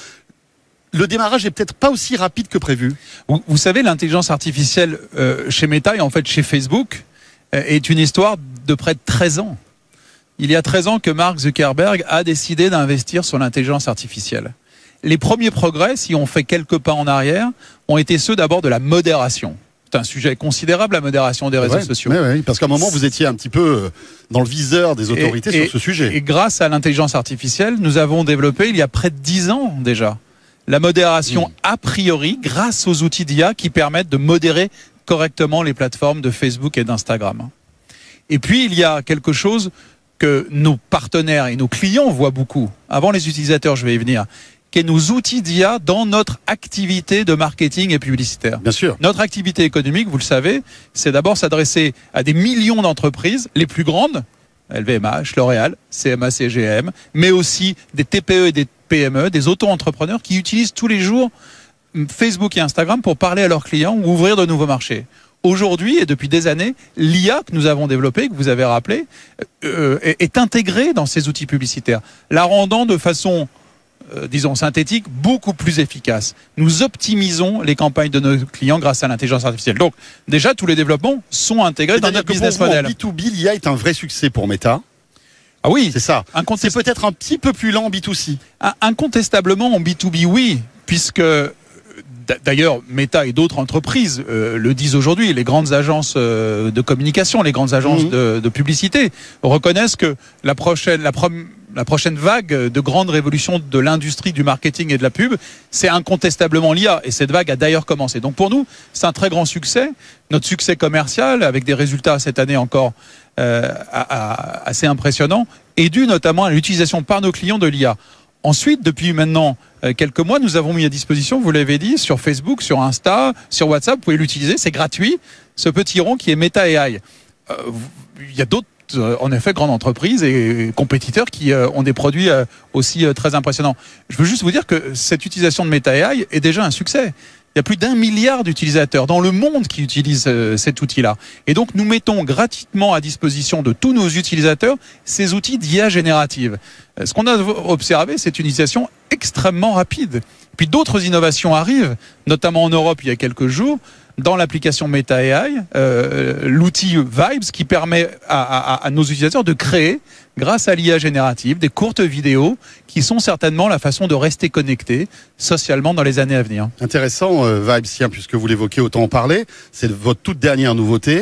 le démarrage est peut-être pas aussi rapide que prévu? Vous, vous savez, l'intelligence artificielle euh, chez Meta et en fait chez Facebook euh, est une histoire de près de treize ans. Il y a treize ans que Mark Zuckerberg a décidé d'investir sur l'intelligence artificielle. Les premiers progrès, si on fait quelques pas en arrière, ont été ceux d'abord de la modération. C'est un sujet considérable, la modération des réseaux ouais, sociaux. Ouais, ouais, parce qu'à un moment, vous étiez un petit peu dans le viseur des autorités et, sur et, ce sujet. Et grâce à l'intelligence artificielle, nous avons développé, il y a près de dix ans déjà, la modération mmh. a priori grâce aux outils d'I A qui permettent de modérer correctement les plateformes de Facebook et d'Instagram. Et puis, il y a quelque chose que nos partenaires et nos clients voient beaucoup. Avant les utilisateurs, je vais y venir. Qui est nos outils d'I A dans notre activité de marketing et publicitaire. Bien sûr. Notre activité économique, vous le savez, c'est d'abord s'adresser à des millions d'entreprises, les plus grandes, L V M H, L'Oréal, C M A C G M, mais aussi des T P E et des P M E, des auto-entrepreneurs qui utilisent tous les jours Facebook et Instagram pour parler à leurs clients ou ouvrir de nouveaux marchés. Aujourd'hui, et depuis des années, l'I A que nous avons développée, que vous avez rappelé, euh, est, est intégrée dans ces outils publicitaires, la rendant de façon Euh, disons synthétique, beaucoup plus efficace. Nous optimisons les campagnes de nos clients grâce à l'intelligence artificielle. Donc, déjà, tous les développements sont intégrés C'est-à-dire dans notre que business pour vous, model. En B deux B, l'I A est un vrai succès pour Meta. Ah oui. C'est ça. Incontest... C'est peut-être un petit peu plus lent en B deux C. Incontestablement en B deux B, oui, puisque d'ailleurs, Meta et d'autres entreprises euh, le disent aujourd'hui, les grandes agences euh, de communication, les grandes agences mmh. de, de publicité reconnaissent que la prochaine, la, prom- la prochaine vague de grande révolution de l'industrie du marketing et de la pub, c'est incontestablement l'I A. Et cette vague a d'ailleurs commencé. Donc pour nous, c'est un très grand succès. Notre succès commercial, avec des résultats cette année encore euh, à, à, assez impressionnants, est dû notamment à l'utilisation par nos clients de l'I A. Ensuite, depuis maintenant euh, quelques mois, nous avons mis à disposition, vous l'avez dit, sur Facebook, sur Insta, sur WhatsApp, vous pouvez l'utiliser, c'est gratuit, ce petit rond qui est Meta A I. Euh, il y a d'autres, euh, en effet, grandes entreprises et compétiteurs qui euh, ont des produits euh, aussi euh, très impressionnants. Je veux juste vous dire que cette utilisation de Meta A I est déjà un succès. Il y a plus d'un milliard d'utilisateurs dans le monde qui utilisent euh, cet outil-là. Et donc, nous mettons gratuitement à disposition de tous nos utilisateurs ces outils d'I A générative. Euh, ce qu'on a observé, c'est une utilisation extrêmement rapide. Puis d'autres innovations arrivent, notamment en Europe il y a quelques jours, dans l'application Meta A I, euh, l'outil Vibes qui permet à, à, à nos utilisateurs de créer, grâce à l'I A générative, des courtes vidéos qui sont certainement la façon de rester connecté socialement dans les années à venir. Intéressant, euh, Vibes, puisque vous l'évoquez, autant en parler. C'est votre toute dernière nouveauté.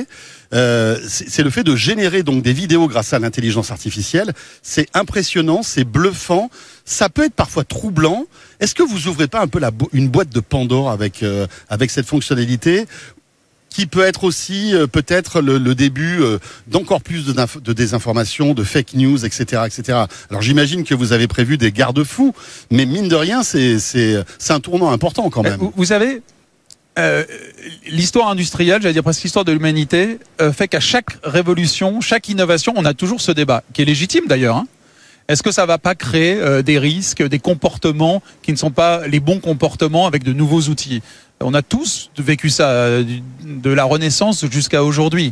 euh, c'est, c'est le fait de générer donc des vidéos grâce à l'intelligence artificielle. C'est impressionnant, c'est bluffant. Ça peut être parfois troublant. Est-ce que vous ouvrez pas un peu la bo- une boîte de Pandore avec euh, avec cette fonctionnalité qui peut être aussi euh, peut-être le, le début euh, d'encore plus de, de désinformation, de fake news, et cetera, et cetera. Alors j'imagine que vous avez prévu des garde-fous, mais mine de rien, c'est c'est c'est un tournant important quand même. Vous, vous savez, euh, l'histoire industrielle, j'allais dire presque l'histoire de l'humanité, euh, fait qu'à chaque révolution, chaque innovation, on a toujours ce débat qui est légitime d'ailleurs. Hein. Est-ce que ça va pas créer euh, des risques, des comportements qui ne sont pas les bons comportements avec de nouveaux outils? On a tous vécu ça, euh, de la Renaissance jusqu'à aujourd'hui.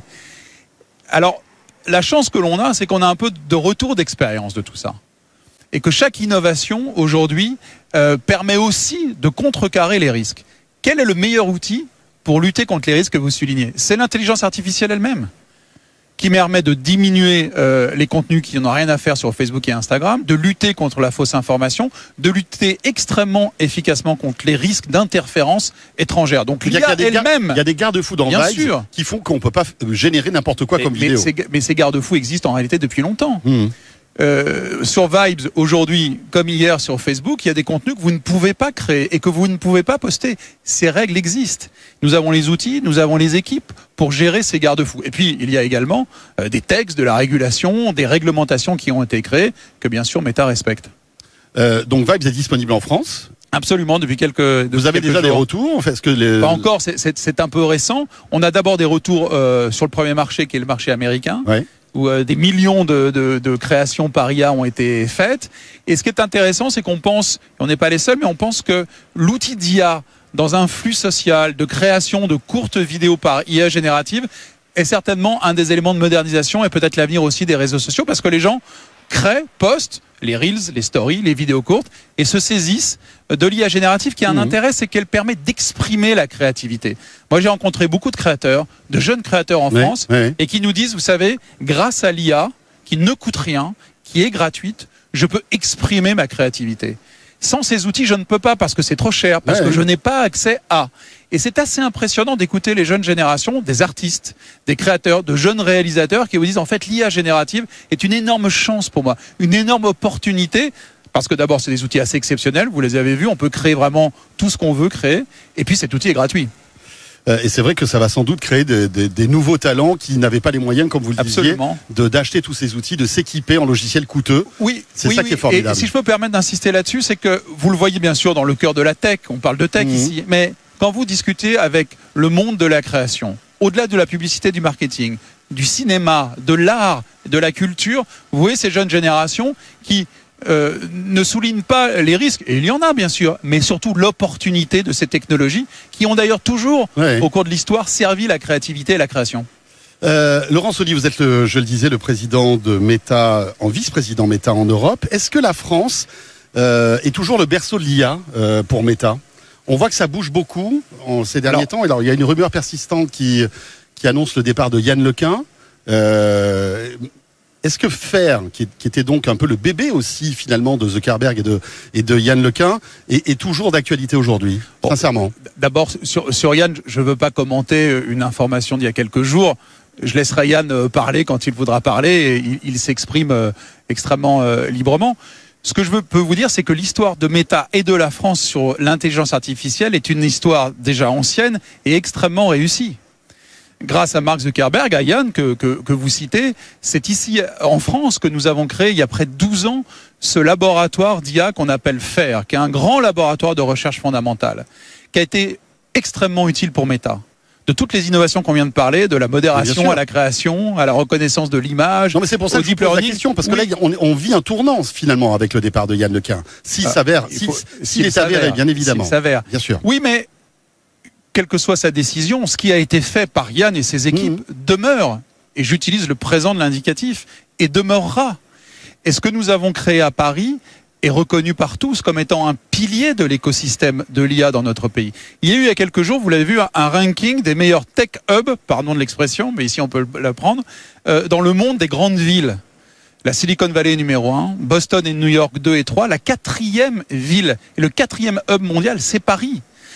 Alors, la chance que l'on a, c'est qu'on a un peu de retour d'expérience de tout ça. Et que chaque innovation, aujourd'hui, euh, permet aussi de contrecarrer les risques. Quel est le meilleur outil pour lutter contre les risques que vous soulignez? C'est l'intelligence artificielle elle-même, qui permet de diminuer euh, les contenus qui n'ont rien à faire sur Facebook et Instagram, de lutter contre la fausse information, de lutter extrêmement efficacement contre les risques d'interférences étrangères. Donc l'I A elle-même... Il y a des garde-fous dans Vibes sûr. qui font qu'on ne peut pas générer n'importe quoi mais, comme mais vidéo. Ces, mais ces garde-fous existent en réalité depuis longtemps. Mmh. Euh, sur Vibes, aujourd'hui, comme hier sur Facebook, il y a des contenus que vous ne pouvez pas créer et que vous ne pouvez pas poster. Ces règles existent. Nous avons les outils, nous avons les équipes pour gérer ces garde-fous. Et puis, il y a également euh, des textes, de la régulation, des réglementations qui ont été créées, que bien sûr Meta respecte. Euh, donc Vibes est disponible en France ? Absolument, depuis quelques depuis Vous avez quelques déjà jours. des retours en fait, ce que les... Pas encore, c'est, c'est, c'est un peu récent. On a d'abord des retours euh, sur le premier marché, qui est le marché américain. Ouais. Où euh, des millions de, de, de créations par I A ont été faites. Et ce qui est intéressant, c'est qu'on pense, on n'est pas les seuls, mais on pense que l'outil d'I A dans un flux social de création de courtes vidéos par I A générative est certainement un des éléments de modernisation et peut-être l'avenir aussi des réseaux sociaux, parce que les gens créent, postent les reels, les stories, les vidéos courtes et se saisissent de l'I A générative qui a un mmh. intérêt, c'est qu'elle permet d'exprimer la créativité. Moi, j'ai rencontré beaucoup de créateurs, de jeunes créateurs en oui, France oui. et qui nous disent, vous savez, grâce à l'I A, qui ne coûte rien, qui est gratuite, je peux exprimer ma créativité. Sans ces outils, je ne peux pas parce que c'est trop cher, parce ouais, que oui. je n'ai pas accès à. Et c'est assez impressionnant d'écouter les jeunes générations, des artistes, des créateurs, de jeunes réalisateurs qui vous disent en fait l'I A générative est une énorme chance pour moi, une énorme opportunité. Parce que d'abord, c'est des outils assez exceptionnels, vous les avez vus, on peut créer vraiment tout ce qu'on veut créer. Et puis cet outil est gratuit. Euh, et c'est vrai que ça va sans doute créer des, des, des nouveaux talents qui n'avaient pas les moyens, comme vous le Absolument. disiez, de, d'acheter tous ces outils, de s'équiper en logiciels coûteux. Oui, c'est oui, ça oui. qui est formidable. Et si je peux me permettre d'insister là-dessus, c'est que vous le voyez bien sûr dans le cœur de la tech, on parle de tech mmh. ici, mais quand vous discutez avec le monde de la création, au-delà de la publicité, du marketing, du cinéma, de l'art, de la culture, vous voyez ces jeunes générations qui Euh, ne souligne pas les risques, et il y en a bien sûr, mais surtout l'opportunité de ces technologies qui ont d'ailleurs toujours, ouais. au cours de l'histoire, servi la créativité et la création. Euh, Laurent Sauli, vous êtes, le, je le disais, le président de Meta, en vice-président Meta en Europe. Est-ce que la France euh, est toujours le berceau de l'I A euh, pour Meta ? On voit que ça bouge beaucoup en ces derniers alors, temps. Alors, il y a une rumeur persistante qui, qui annonce le départ de Yann Lequin. Euh, Est-ce que Faire, qui, qui était donc un peu le bébé aussi finalement de Zuckerberg et de, et de Yann Lequin, est, est toujours d'actualité aujourd'hui, bon, sincèrement? D'abord, sur, sur Yann, je ne veux pas commenter une information d'il y a quelques jours. Je laisserai Yann parler quand il voudra parler et il, il s'exprime extrêmement euh, librement. Ce que je veux, peux vous dire, c'est que l'histoire de Meta et de la France sur l'intelligence artificielle est une histoire déjà ancienne et extrêmement réussie. Grâce à Mark Zuckerberg, à Yann, que, que, que vous citez, c'est ici en France que nous avons créé, il y a près de douze ans, ce laboratoire d'I A qu'on appelle Faire, qui est un grand laboratoire de recherche fondamentale, qui a été extrêmement utile pour Meta. De toutes les innovations qu'on vient de parler, de la modération à la création, à la reconnaissance de l'image. Non, mais c'est pour ça que je vous pose la question, parce que oui. là, on, on vit un tournant finalement avec le départ de Yann Lequin. S'il euh, s'avère, s'il, faut, s'il, s'il est avéré, bien évidemment. S'il s'avère. Bien sûr. Oui, mais quelle que soit sa décision, ce qui a été fait par Yann et ses équipes mmh. demeure, et j'utilise le présent de l'indicatif, et demeurera. Et ce que nous avons créé à Paris est reconnu par tous comme étant un pilier de l'écosystème de l'I A dans notre pays. Il y a eu il y a quelques jours, vous l'avez vu, un ranking des meilleurs tech hubs, pardon de l'expression, mais ici on peut la prendre, euh, dans le monde des grandes villes. La Silicon Valley est numéro un, Boston et New York deux et trois, la quatrième ville, et le quatrième hub mondial, c'est Paris.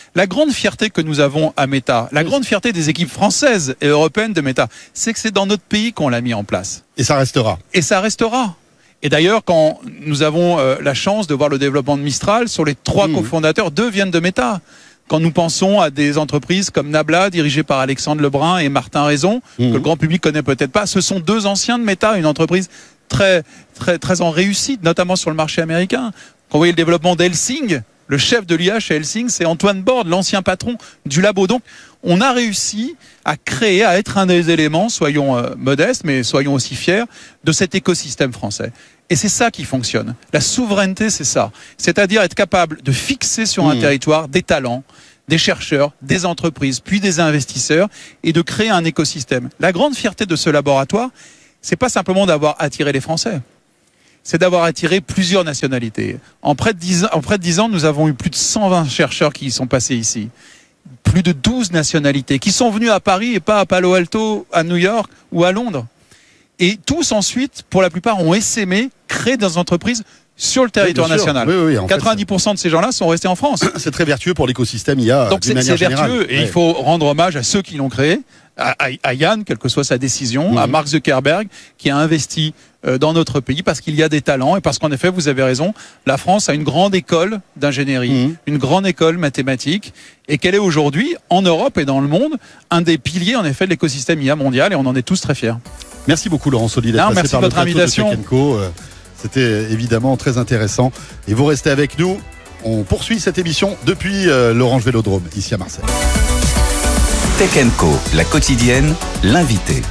La grande fierté que nous avons à Meta, la grande fierté des équipes françaises et européennes de Meta, c'est que c'est dans notre pays qu'on l'a mis en place. Et ça restera. Et ça restera. Et d'ailleurs, quand nous avons euh, la chance de voir le développement de Mistral, sur les trois mmh. cofondateurs, deux viennent de Meta. Quand nous pensons à des entreprises comme Nabla, dirigées par Alexandre Lebrun et Martin Raison, mmh. que le grand public connaît peut-être pas, ce sont deux anciens de Meta, une entreprise très, très, très en réussite, notamment sur le marché américain. Quand vous voyez le développement d'Helsing, le chef de l'I A chez Helsing, c'est Antoine Borde, l'ancien patron du labo. Donc, on a réussi à créer, à être un des éléments, soyons euh, modestes, mais soyons aussi fiers, de cet écosystème français. Et c'est ça qui fonctionne. La souveraineté, c'est ça. C'est-à-dire être capable de fixer sur mmh. un territoire des talents, des chercheurs, des entreprises, puis des investisseurs, et de créer un écosystème. La grande fierté de ce laboratoire, c'est pas simplement d'avoir attiré les Français. C'est d'avoir attiré plusieurs nationalités. En près de dix ans, en près de dix ans, nous avons eu plus de cent vingt chercheurs qui y sont passés ici. Plus de douze nationalités qui sont venus à Paris et pas à Palo Alto, à New York ou à Londres. Et tous ensuite, pour la plupart, ont essaimé, créé des entreprises sur le territoire oui, national. Oui, oui, quatre-vingt-dix pour cent fait, de ces gens-là sont restés en France. C'est très vertueux pour l'écosystème I A. Donc c'est, c'est vertueux et ouais. il faut rendre hommage à ceux qui l'ont créé, à, à, à Yann, quelle que soit sa décision, mmh. à Mark Zuckerberg, qui a investi euh, dans notre pays parce qu'il y a des talents et parce qu'en effet, vous avez raison, la France a une grande école d'ingénierie, mmh. une grande école mathématique et qu'elle est aujourd'hui, en Europe et dans le monde, un des piliers en effet de l'écosystème I A mondial et on en est tous très fiers. Merci beaucoup Laurent Soli d'être non, passé merci par de votre le plateau invitation. de Tech and Co. C'était évidemment très intéressant. Et vous restez avec nous. On poursuit cette émission depuis euh, l'Orange Vélodrome, ici à Marseille. Tech and Co, la quotidienne, l'invité.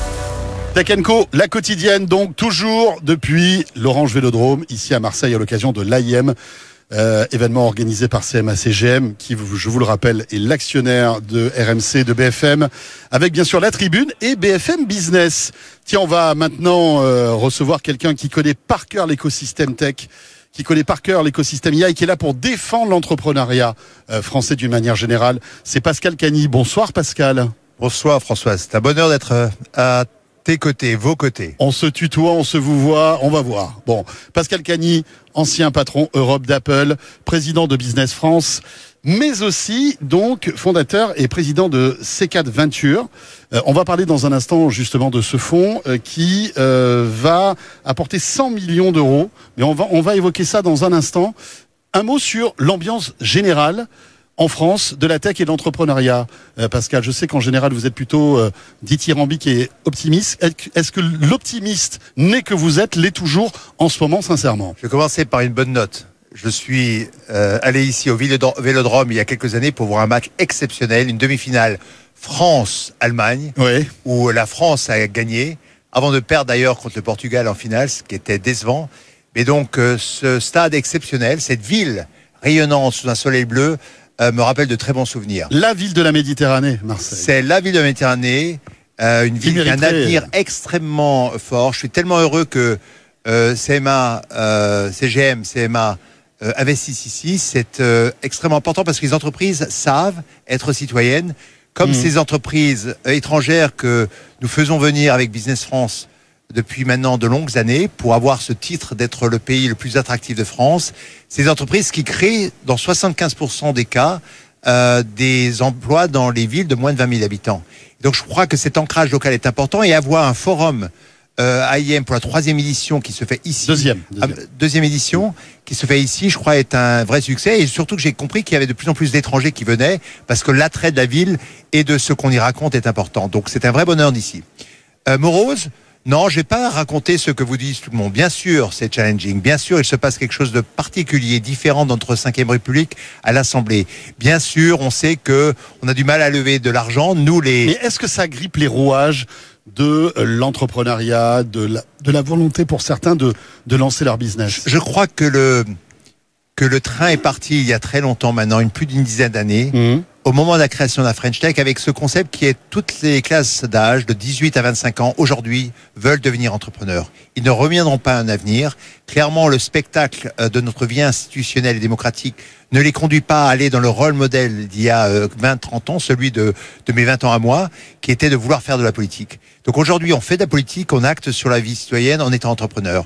Tech and Co, la quotidienne, donc toujours depuis l'Orange Vélodrome, ici à Marseille, à l'occasion de l'A I M. Euh, événement organisé par C M A C G M, qui, je vous le rappelle, est l'actionnaire de R M C, de B F M, avec bien sûr la Tribune et B F M Business. Tiens, on va maintenant euh, recevoir quelqu'un qui connaît par cœur l'écosystème tech, qui connaît par cœur l'écosystème I A et qui est là pour défendre l'entrepreneuriat euh, français d'une manière générale. C'est Pascal Cagny. Bonsoir Pascal. Bonsoir François, c'est un bonheur d'être à tes côtés, vos côtés. On se tutoie, on se vous voit, on va voir. Bon, Pascal Cagny, ancien patron Europe d'Apple, président de Business France, mais aussi donc fondateur et président de C quatre Venture. Euh, on va parler dans un instant justement de ce fonds euh, qui euh, va apporter cent millions d'euros, mais on va, on va évoquer ça dans un instant. Un mot sur l'ambiance générale en France, de la tech et de l'entrepreneuriat. Euh, Pascal, je sais qu'en général, vous êtes plutôt euh, dithyrambique et optimiste. Est-ce que l'optimiste né que vous êtes l'est toujours en ce moment, sincèrement? Je vais commencer par une bonne note. Je suis euh, allé ici au Vélodrome il y a quelques années pour voir un match exceptionnel, une demi-finale France-Allemagne, oui. où la France a gagné, avant de perdre d'ailleurs contre le Portugal en finale, ce qui était décevant. Mais donc, euh, ce stade exceptionnel, cette ville rayonnante sous un soleil bleu, Euh, me rappelle de très bons souvenirs. La ville de la Méditerranée, Marseille. C'est la ville de la Méditerranée, euh, une ville qui a un avenir extrêmement fort. Je suis tellement heureux que euh, C M A, euh, C G M, C M A euh, investissent ici. C'est euh, extrêmement important parce que les entreprises savent être citoyennes, comme mmh. ces entreprises euh, étrangères que nous faisons venir avec Business France depuis maintenant de longues années pour avoir ce titre d'être le pays le plus attractif de France. Ces entreprises qui créent dans soixante-quinze pour cent des cas euh, des emplois dans les villes de moins de vingt mille habitants. Donc je crois que cet ancrage local est important et avoir un forum euh, A I M pour la troisième édition qui se fait ici. Deuxième. Deuxième, euh, deuxième édition qui se fait ici, je crois, est un vrai succès et surtout que j'ai compris qu'il y avait de plus en plus d'étrangers qui venaient parce que l'attrait de la ville et de ce qu'on y raconte est important. Donc c'est un vrai bonheur d'ici. Euh, Morose, non, je vais pas raconter ce que vous dites tout le monde. Bien sûr, c'est challenging. Bien sûr, il se passe quelque chose de particulier, différent d'entre cinquième République à l'Assemblée. Bien sûr, on sait que on a du mal à lever de l'argent. Nous, les. Mais est-ce que ça grippe les rouages de l'entrepreneuriat, de la, de la volonté pour certains de, de lancer leur business? Je crois que le, que le train est parti il y a très longtemps maintenant, une plus d'une dizaine d'années. Mmh. Au moment de la création de la French Tech, avec ce concept qui est toutes les classes d'âge, de dix-huit à vingt-cinq ans, aujourd'hui, veulent devenir entrepreneurs. Ils ne reviendront pas à un avenir. Clairement, le spectacle de notre vie institutionnelle et démocratique ne les conduit pas à aller dans le rôle modèle d'il y a vingt, trente ans, celui de, de mes vingt ans à moi, qui était de vouloir faire de la politique. Donc aujourd'hui, on fait de la politique, on acte sur la vie citoyenne en étant entrepreneur.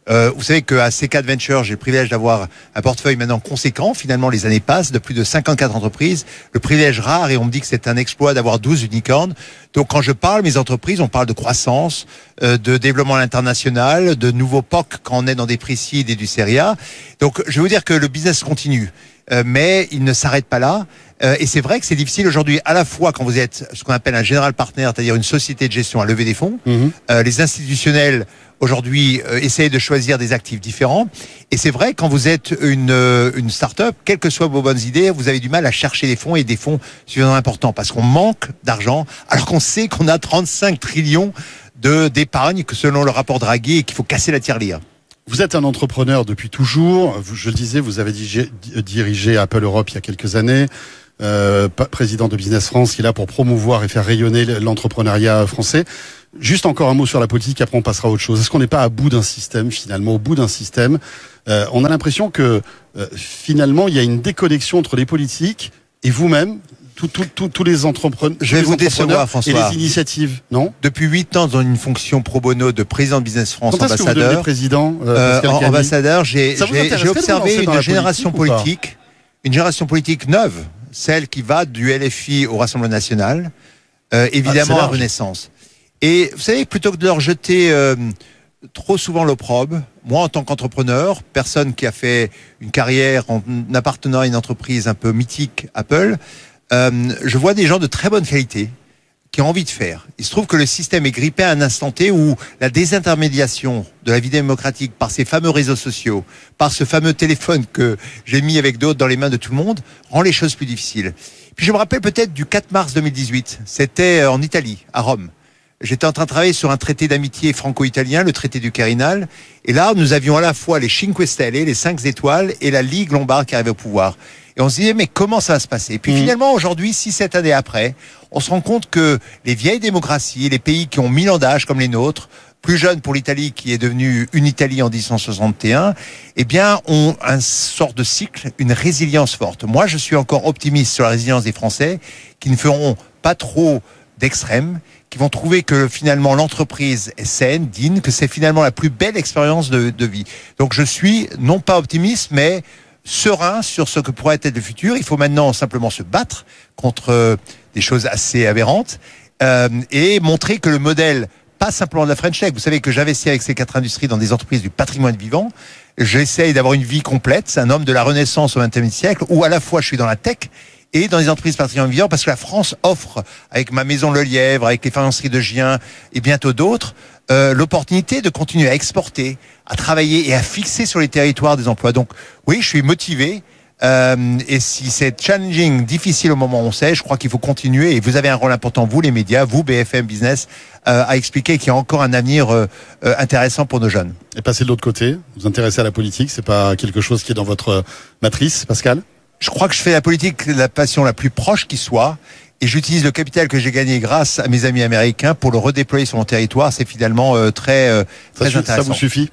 Euh, vous savez qu'à C quatre Ventures, j'ai le privilège d'avoir un portefeuille maintenant conséquent. Finalement, les années passent, de plus de cinquante-quatre entreprises. Le privilège rare, et on me dit que c'est un exploit d'avoir douze unicornes. Donc, quand je parle mes entreprises, on parle de croissance, euh, de développement à l'international, de nouveaux P O C quand on est dans des précides et du série A. Donc, je vais vous dire que le business continue, euh, mais il ne s'arrête pas là. Euh, et c'est vrai que c'est difficile aujourd'hui, à la fois quand vous êtes ce qu'on appelle un général partner, c'est-à-dire une société de gestion à lever des fonds. Mmh. Euh, les institutionnels aujourd'hui euh, essayent de choisir des actifs différents. Et c'est vrai, quand vous êtes une, euh, une start-up, quelles que soient vos bonnes idées, vous avez du mal à chercher des fonds et des fonds suffisamment importants parce qu'on manque d'argent, alors qu'on sait qu'on a trente-cinq trillions de, d'épargne que selon le rapport Draghi et qu'il faut casser la tirelire. Vous êtes un entrepreneur depuis toujours. Je le disais, vous avez dirigé, dirigé Apple Europe il y a quelques années. Euh, président de Business France, qui est là pour promouvoir et faire rayonner l'entrepreneuriat français. Juste encore un mot sur la politique, après on passera à autre chose. Est-ce qu'on n'est pas à bout d'un système, finalement, au bout d'un système euh, On a l'impression que, euh, finalement, il y a une déconnexion entre les politiques et vous-même, tous tout, tout, tout les entrepreneurs, Je vais vous décevoir, François. Et les initiatives, non? Depuis huit ans, dans une fonction pro bono de président de Business France, Quand ambassadeur. Quand est-ce que vous devenez président euh, euh, Ambassadeur, j'ai, j'ai, j'ai observé une génération politique, politique une génération politique neuve. Celle qui va du L F I au Rassemblement National, euh, évidemment ah, à Renaissance. Et vous savez, plutôt que de leur jeter euh, trop souvent l'opprobre, moi en tant qu'entrepreneur, personne qui a fait une carrière en appartenant à une entreprise un peu mythique, Apple, euh, je vois des gens de très bonne qualité qui ont envie de faire. Il se trouve que le système est grippé à un instant T où la désintermédiation de la vie démocratique par ces fameux réseaux sociaux, par ce fameux téléphone que j'ai mis avec d'autres dans les mains de tout le monde, rend les choses plus difficiles. Puis je me rappelle peut-être du quatre mars deux mille dix-huit, c'était en Italie, à Rome. J'étais en train de travailler sur un traité d'amitié franco-italien, le traité du Quirinal, et là nous avions à la fois les Cinque Stelle, les cinq étoiles, et la Ligue lombarde qui arrivait au pouvoir. Et on se disait, mais comment ça va se passer? Et puis mmh. finalement, aujourd'hui, six, sept années après, on se rend compte que les vieilles démocraties, les pays qui ont mille ans d'âge comme les nôtres, plus jeunes pour l'Italie qui est devenue une Italie en dix-neuf cent soixante et un, eh bien, ont un sort de cycle, une résilience forte. Moi, je suis encore optimiste sur la résilience des Français qui ne feront pas trop d'extrêmes, qui vont trouver que finalement l'entreprise est saine, digne, que c'est finalement la plus belle expérience de, de vie. Donc je suis non pas optimiste, mais serein sur ce que pourrait être le futur. Il faut maintenant simplement se battre contre euh, des choses assez aberrantes euh, et montrer que le modèle, pas simplement de la French Tech, vous savez que j'investis avec ces quatre industries dans des entreprises du patrimoine vivant, j'essaye d'avoir une vie complète, c'est un homme de la Renaissance au vingtième siècle, où à la fois je suis dans la tech et dans les entreprises patrimoine vivant, parce que la France offre, avec ma maison Le Lièvre, avec les faïenceries de Gien et bientôt d'autres, euh, l'opportunité de continuer à exporter, à travailler et à fixer sur les territoires des emplois. Donc oui, je suis motivé. Euh, et si c'est challenging, difficile au moment où on sait, je crois qu'il faut continuer. Et vous avez un rôle important, vous les médias, vous B F M Business, euh, à expliquer qu'il y a encore un avenir euh, euh, intéressant pour nos jeunes. Et passer de l'autre côté, vous vous intéressez à la politique, c'est pas quelque chose qui est dans votre matrice, Pascal? Je crois que je fais la politique la passion la plus proche qui soit. Et j'utilise le capital que j'ai gagné grâce à mes amis américains pour le redéployer sur mon territoire. C'est finalement euh, très, euh, très ça, intéressant. Ça vous suffit?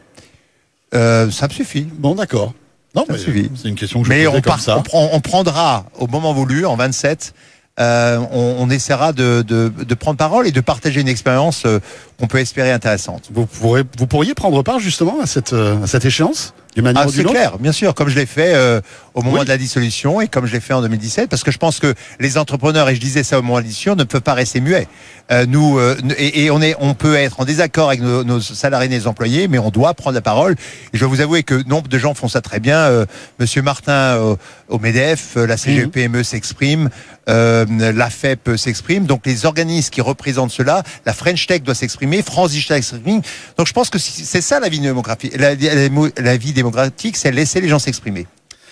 euh, Ça me suffit. Bon, d'accord. Non, ça mais me suffit. C'est une question que je mais posais on, comme part, ça. On, prend, on prendra au moment voulu, en vingt-sept, euh, on, on essaiera de, de, de prendre parole et de partager une expérience euh, qu'on peut espérer intéressante. Vous, pourrez, vous pourriez prendre part justement à cette, à cette échéance? Ah, c'est clair, bien sûr, comme je l'ai fait euh, au moment oui. de la dissolution et comme je l'ai fait en deux mille dix-sept, parce que je pense que les entrepreneurs, et je disais ça au moment de la dissolution, ne peuvent pas rester muets. Euh, nous euh, et, et on est, on peut être en désaccord avec nos, nos salariés et nos employés, mais on doit prendre la parole. Et je dois vous avouer que nombre de gens font ça très bien. Euh, Monsieur Martin euh, au Medef, la C G E P M E mmh. s'exprime, euh, l'A F E P s'exprime. Donc les organismes qui représentent cela, la French Tech doit s'exprimer, France Digital s'exprime. Donc je pense que c'est ça la vie démographique, la, la, la vie démocratique, c'est laisser les gens s'exprimer.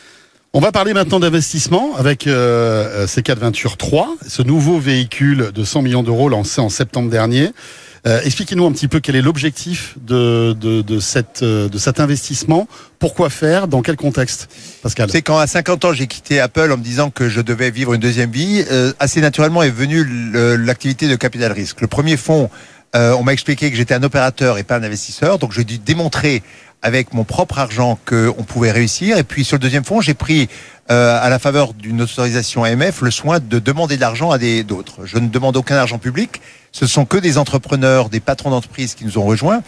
On va parler maintenant d'investissement avec euh, C quatre Ventures trois, ce nouveau véhicule de cent millions d'euros lancé en septembre dernier. Euh, expliquez-nous un petit peu quel est l'objectif de, de, de, cette, de cet investissement. Pourquoi faire? Dans quel contexte, Pascal? C'est quand à cinquante ans j'ai quitté Apple en me disant que je devais vivre une deuxième vie. Euh, assez naturellement est venue l'activité de capital risque. Le premier fonds, euh, on m'a expliqué que j'étais un opérateur et pas un investisseur, donc j'ai dû démontrer avec mon propre argent qu'on pouvait réussir. Et puis sur le deuxième fonds, j'ai pris, euh, à la faveur d'une autorisation A M F, le soin de demander de l'argent à des d'autres. Je ne demande aucun argent public. Ce sont que des entrepreneurs, des patrons d'entreprise qui nous ont rejoints.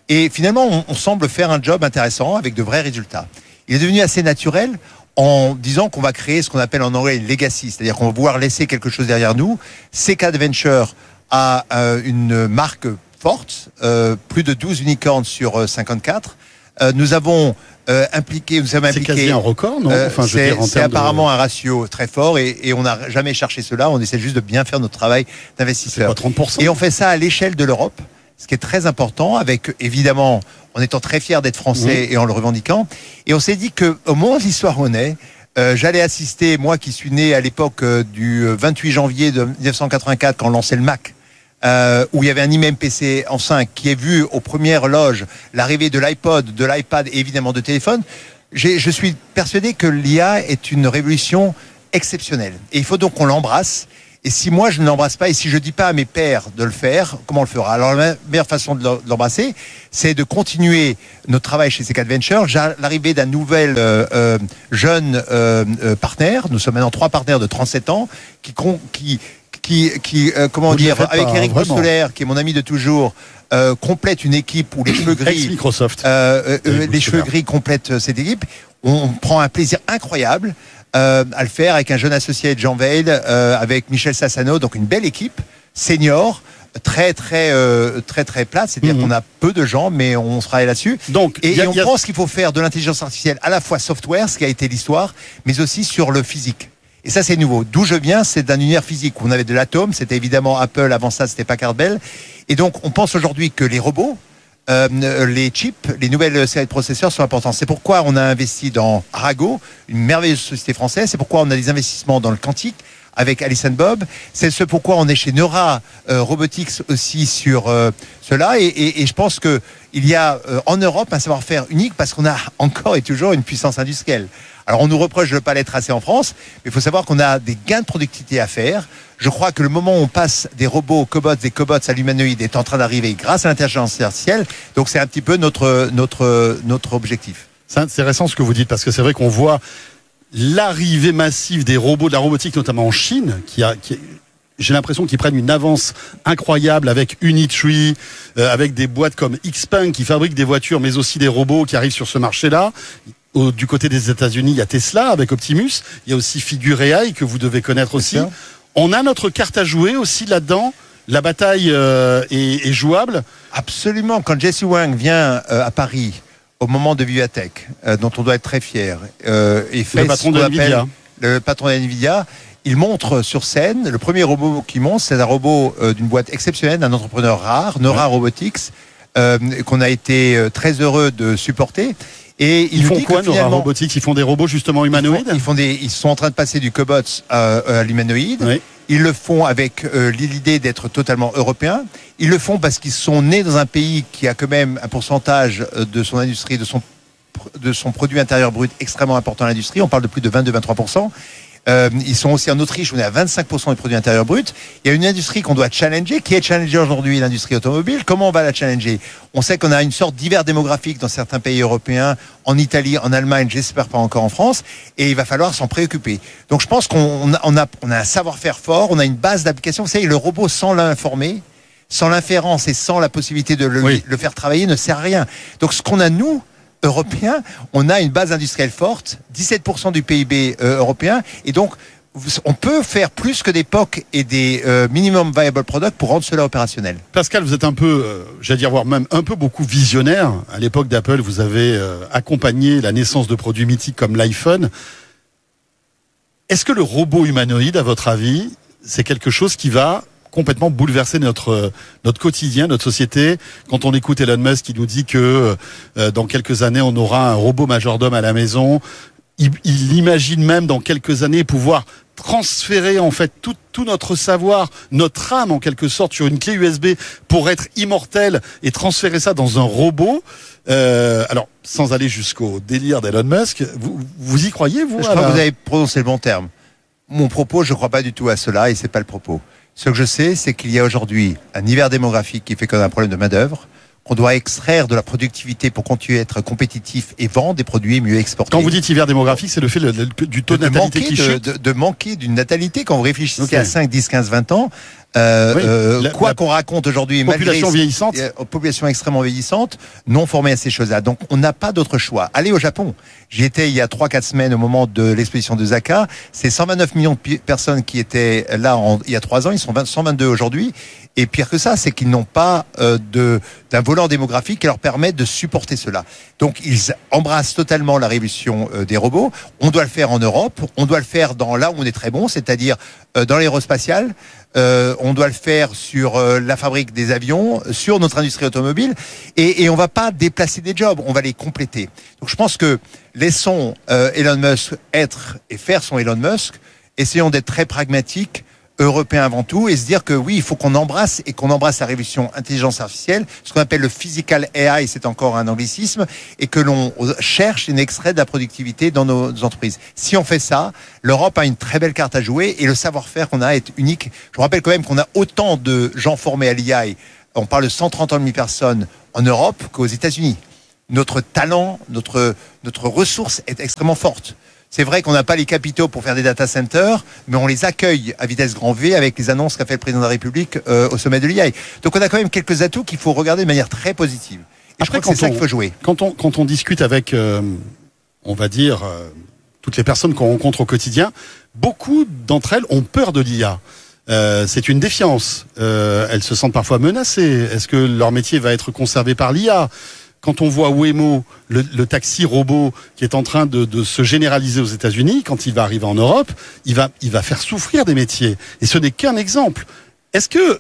Et finalement, on, on semble faire un job intéressant avec de vrais résultats. Il est devenu assez naturel en disant qu'on va créer ce qu'on appelle en anglais une legacy, c'est-à-dire qu'on va pouvoir laisser quelque chose derrière nous. C K Adventure a euh, une marque forte, euh, plus de douze unicorns sur euh, cinquante-quatre. Euh, nous avons euh, impliqué, nous sommes impliqués. C'est quasi un record, non euh, enfin, C'est, c'est apparemment de... un ratio très fort et, et on n'a jamais cherché cela. On essaie juste de bien faire notre travail d'investisseur. C'est pas trente pour cent. Et on fait ça à l'échelle de l'Europe, ce qui est très important, avec évidemment, en étant très fiers d'être français mmh. et en le revendiquant. Et on s'est dit que au moment de l'histoire où on est, euh, j'allais assister, moi qui suis né à l'époque euh, du vingt-huit janvier de dix-neuf cent quatre-vingt-quatre, quand on lançait le Mac. Euh, où il y avait un I M M P C en cinq qui a vu aux premières loges l'arrivée de l'iPod, de l'iPad et évidemment de téléphone. J'ai, je suis persuadé que l'I A est une révolution exceptionnelle. Et il faut donc qu'on l'embrasse. Et si moi je ne l'embrasse pas et si je dis pas à mes pairs de le faire, comment on le fera ? Alors la meilleure façon de l'embrasser, c'est de continuer notre travail chez C K Adventure. J'ai l'arrivée d'un nouvel euh, euh, jeune euh, euh, partenaire. Nous sommes maintenant trois partenaires de trente-sept ans qui qui qui, qui euh, comment Vous dire, avec Eric Bostoler, qui est mon ami de toujours, euh, complète une équipe où les cheveux gris, Microsoft, euh, euh, les cheveux gris complètent cette équipe. On prend un plaisir incroyable euh, à le faire avec un jeune associé de Jean Veil, euh, avec Michel Sassano, donc une belle équipe senior. Très très euh, très très plate, c'est-à-dire mmh. qu'on a peu de gens, mais on travaille là-dessus. Donc, et, y a, et on y a... pense qu'il faut faire de l'intelligence artificielle à la fois software, ce qui a été l'histoire, mais aussi sur le physique. Et ça, c'est nouveau. D'où je viens, c'est d'un univers physique où on avait de l'atome. C'était évidemment Apple. Avant ça, c'était Packard Bell. Et donc, on pense aujourd'hui que les robots, euh, les chips, les nouvelles séries de processeurs sont importants. C'est pourquoi on a investi dans Arago, une merveilleuse société française. C'est pourquoi on a des investissements dans le quantique avec Alice and Bob. C'est ce pourquoi on est chez Neura euh, Robotics aussi sur euh, cela. Et, et, et je pense que il y a euh, en Europe un savoir-faire unique parce qu'on a encore et toujours une puissance industrielle. Alors on nous reproche de ne pas l'être assez en France, mais il faut savoir qu'on a des gains de productivité à faire. Je crois que le moment où on passe des robots, cobots et cobots à l'humanoïde est en train d'arriver grâce à l'intelligence artificielle. Donc c'est un petit peu notre notre notre objectif. C'est intéressant ce que vous dites parce que c'est vrai qu'on voit l'arrivée massive des robots, de la robotique notamment en Chine, qui a qui, j'ai l'impression qu'ils prennent une avance incroyable avec Unitree, euh, avec des boîtes comme Xpeng qui fabriquent des voitures, mais aussi des robots qui arrivent sur ce marché-là. Au, du côté des États-Unis, il y a Tesla avec Optimus, il y a aussi Figure A I que vous devez connaître aussi. On a notre carte à jouer aussi là-dedans. La bataille euh, est, est jouable. Absolument. Quand Jesse Wang vient euh, à Paris au moment de Vivatech, euh, dont on doit être très fier, euh, et fait le patron de Nvidia, le patron de Nvidia, il montre sur scène le premier robot qui monte, c'est un robot euh, d'une boîte exceptionnelle, d'un entrepreneur rare, Neura ouais. Robotics, euh, qu'on a été euh, très heureux de supporter. Et ils, ils font quoi, Neura Robotics ? Ils font des robots justement humanoïdes ? Ils, font, ils, font des, ils sont en train de passer du cobot à, à l'humanoïde. Oui. Ils le font avec euh, l'idée d'être totalement européens. Ils le font parce qu'ils sont nés dans un pays qui a quand même un pourcentage de son industrie, de son, de son produit intérieur brut extrêmement important à l'industrie. On parle de plus de vingt-deux à vingt-trois pour cent. Euh, ils sont aussi en Autriche, on est à vingt-cinq pour cent du produit intérieur brut. Il y a une industrie qu'on doit challenger, qui est challengée aujourd'hui, l'industrie automobile. Comment on va la challenger ? On sait qu'on a une sorte d'hiver démographique dans certains pays européens, en Italie, en Allemagne, j'espère pas encore en France, et il va falloir s'en préoccuper. Donc je pense qu'on a, on a, on a un savoir-faire fort, on a une base d'application. Vous savez, le robot sans l'informer, sans l'inférence et sans la possibilité de le, oui. le faire travailler ne sert à rien. Donc ce qu'on a, nous, Européens, on a une base industrielle forte, dix-sept pour cent du P I B euh, européen, et donc on peut faire plus que des P O C et des euh, minimum viable product pour rendre cela opérationnel. Pascal, vous êtes un peu, euh, j'allais dire, voire même un peu beaucoup visionnaire. À l'époque d'Apple, vous avez euh, accompagné la naissance de produits mythiques comme l'iPhone. Est-ce que le robot humanoïde, à votre avis, c'est quelque chose qui va complètement bouleverser notre notre quotidien, notre société? Quand on écoute Elon Musk qui nous dit que euh, dans quelques années on aura un robot majordome à la maison, il, il imagine même dans quelques années pouvoir transférer en fait tout, tout notre savoir, notre âme en quelque sorte sur une clé U S B pour être immortel et transférer ça dans un robot. Euh, alors sans aller jusqu'au délire d'Elon Musk, vous, vous y croyez vous? Je crois la... que vous avez prononcé le bon terme. Mon propos, je ne crois pas du tout à cela et c'est pas le propos. Ce que je sais, c'est qu'il y a aujourd'hui un hiver démographique qui fait qu'on a un problème de main-d'œuvre, qu'on doit extraire de la productivité pour continuer à être compétitif et vendre des produits mieux exportés. Quand vous dites hiver démographique, c'est le fait le, le, du taux de, de natalité qui chute. De, de, de manquer d'une natalité. Quand vous réfléchissez okay. à cinq, dix, quinze, vingt ans, Euh, oui, euh, la, quoi la qu'on raconte aujourd'hui, population malgré vieillissante, euh, population extrêmement vieillissante, non formée à ces choses-là. Donc on n'a pas d'autre choix. Allez au Japon. J'y étais il y a trois quatre semaines au moment de l'exposition de Osaka. C'est cent vingt-neuf millions de pi- personnes qui étaient là en, il y a trois ans. Ils sont vingt, cent vingt-deux aujourd'hui. Et pire que ça, c'est qu'ils n'ont pas euh, de, d'un volant démographique qui leur permet de supporter cela. Donc ils embrassent totalement la révolution euh, des robots. On doit le faire en Europe. On doit le faire dans là où on est très bon, c'est-à-dire euh, dans l'aérospatial. Euh, on doit le faire sur euh, la fabrique des avions, sur notre industrie automobile, et, et on va pas déplacer des jobs, on va les compléter. Donc je pense que laissons euh, Elon Musk être et faire son Elon Musk, essayons d'être très pragmatiques, européens avant tout, et se dire que oui, il faut qu'on embrasse et qu'on embrasse la révolution intelligence artificielle, ce qu'on appelle le physical A I, c'est encore un anglicisme, et que l'on cherche une extrait de la productivité dans nos entreprises. Si on fait ça, l'Europe a une très belle carte à jouer et le savoir-faire qu'on a est unique. Je vous rappelle quand même qu'on a autant de gens formés à l'I A, on parle de cent trente mille personnes en Europe qu'aux États-Unis. Notre talent, notre, notre ressource est extrêmement forte. C'est vrai qu'on n'a pas les capitaux pour faire des data centers, mais on les accueille à vitesse grand V avec les annonces qu'a fait le président de la République euh, au sommet de l'I A. Donc on a quand même quelques atouts qu'il faut regarder de manière très positive. Et Après, je crois que c'est ça qu'il faut jouer. Quand on, quand on discute avec, euh, on va dire, euh, toutes les personnes qu'on rencontre au quotidien, beaucoup d'entre elles ont peur de l'I A. Euh, c'est une défiance. Euh, elles se sentent parfois menacées. Est-ce que leur métier va être conservé par l'I A ? Quand on voit Waymo, le, le taxi robot qui est en train de, de se généraliser aux États-Unis, quand il va arriver en Europe, il va, il va faire souffrir des métiers. Et ce n'est qu'un exemple. Est-ce que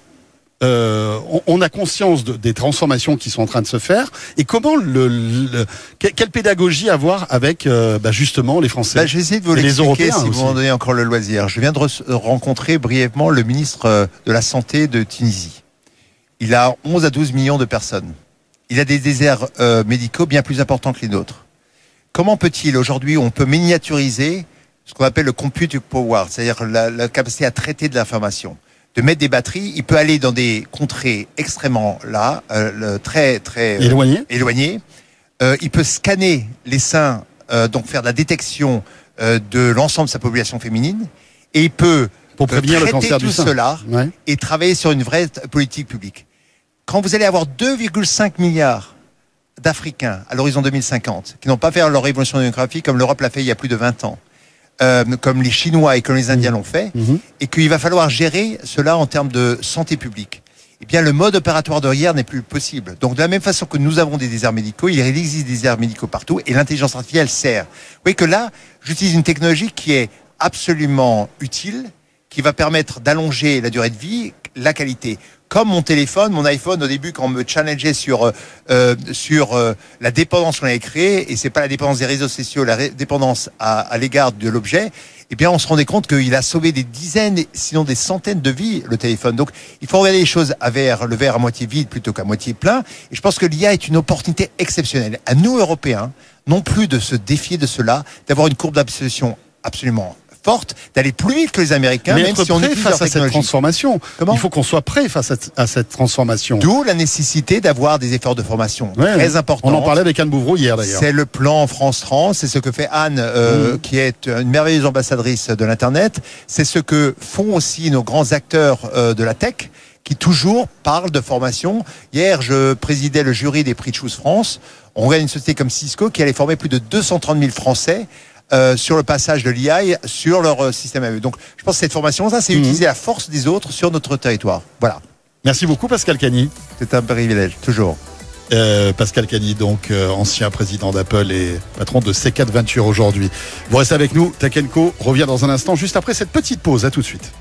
euh, on, on a conscience de, des transformations qui sont en train de se faire et comment le, le quelle pédagogie avoir avec euh, bah justement les Français, bah, je vais essayer de vous l'expliquer si vous m'en donnez encore le loisir. Je viens de re- rencontrer brièvement le ministre de la Santé de Tunisie. Il a onze à douze millions de personnes. Il a des déserts euh, médicaux bien plus importants que les nôtres. Comment peut-il, aujourd'hui, on peut miniaturiser ce qu'on appelle le compute power, c'est-à-dire la, la capacité à traiter de l'information, de mettre des batteries. Il peut aller dans des contrées extrêmement là, euh, très très euh, éloignées. éloignées. Euh, il peut scanner les seins, euh, donc faire de la détection euh, de l'ensemble de sa population féminine, et il peut pour prévenir traiter le cancer tout du sein. cela ouais. et travailler sur une vraie politique publique. Quand vous allez avoir deux virgule cinq milliards d'Africains à l'horizon deux mille cinquante, qui n'ont pas fait leur révolution démographique comme l'Europe l'a fait il y a plus de vingt ans, euh, comme les Chinois et comme les Indiens mmh. l'ont fait, mmh. et qu'il va falloir gérer cela en termes de santé publique, eh bien le mode opératoire de hier n'est plus possible. Donc de la même façon que nous avons des déserts médicaux, il existe des déserts médicaux partout, et l'intelligence artificielle sert. Vous voyez que là, j'utilise une technologie qui est absolument utile, qui va permettre d'allonger la durée de vie, la qualité. Comme mon téléphone, mon iPhone, au début, quand on me challengeait sur euh, sur euh, la dépendance qu'on avait créée, et c'est pas la dépendance des réseaux sociaux, la ré- dépendance à, à l'égard de l'objet, eh bien, on se rendait compte qu'il a sauvé des dizaines, sinon des centaines de vies, le téléphone. Donc, il faut regarder les choses à verre, le verre à moitié vide plutôt qu'à moitié plein. Et je pense que l'I A est une opportunité exceptionnelle. À nous, Européens, non plus de se défier de cela, d'avoir une courbe d'absorption absolument forte, d'aller plus vite que les Américains, mais même être si on prêt utilise face leur à cette transformation. Comment il faut qu'on soit prêt face à, à cette transformation. D'où la nécessité d'avoir des efforts de formation ouais, très importants. On en parlait avec Anne Bouvreau hier d'ailleurs. C'est le plan France trente, c'est ce que fait Anne, euh, mmh. qui est une merveilleuse ambassadrice de l'Internet. C'est ce que font aussi nos grands acteurs euh, de la tech, qui toujours parlent de formation. Hier, je présidais le jury des prix de Choose France. On regarde une société comme Cisco qui allait former plus de deux cent trente mille Français Euh, sur le passage de l'I A sur leur euh, système à eux. Donc, je pense que cette formation-là, c'est mmh. utiliser la force des autres sur notre territoire. Voilà. Merci beaucoup, Pascal Cagny. C'est un privilège, toujours. Euh, Pascal Cagny, donc euh, ancien président d'Apple et patron de C quatre Venture aujourd'hui. Vous restez avec nous. Tech and Co revient dans un instant, juste après cette petite pause. À tout de suite.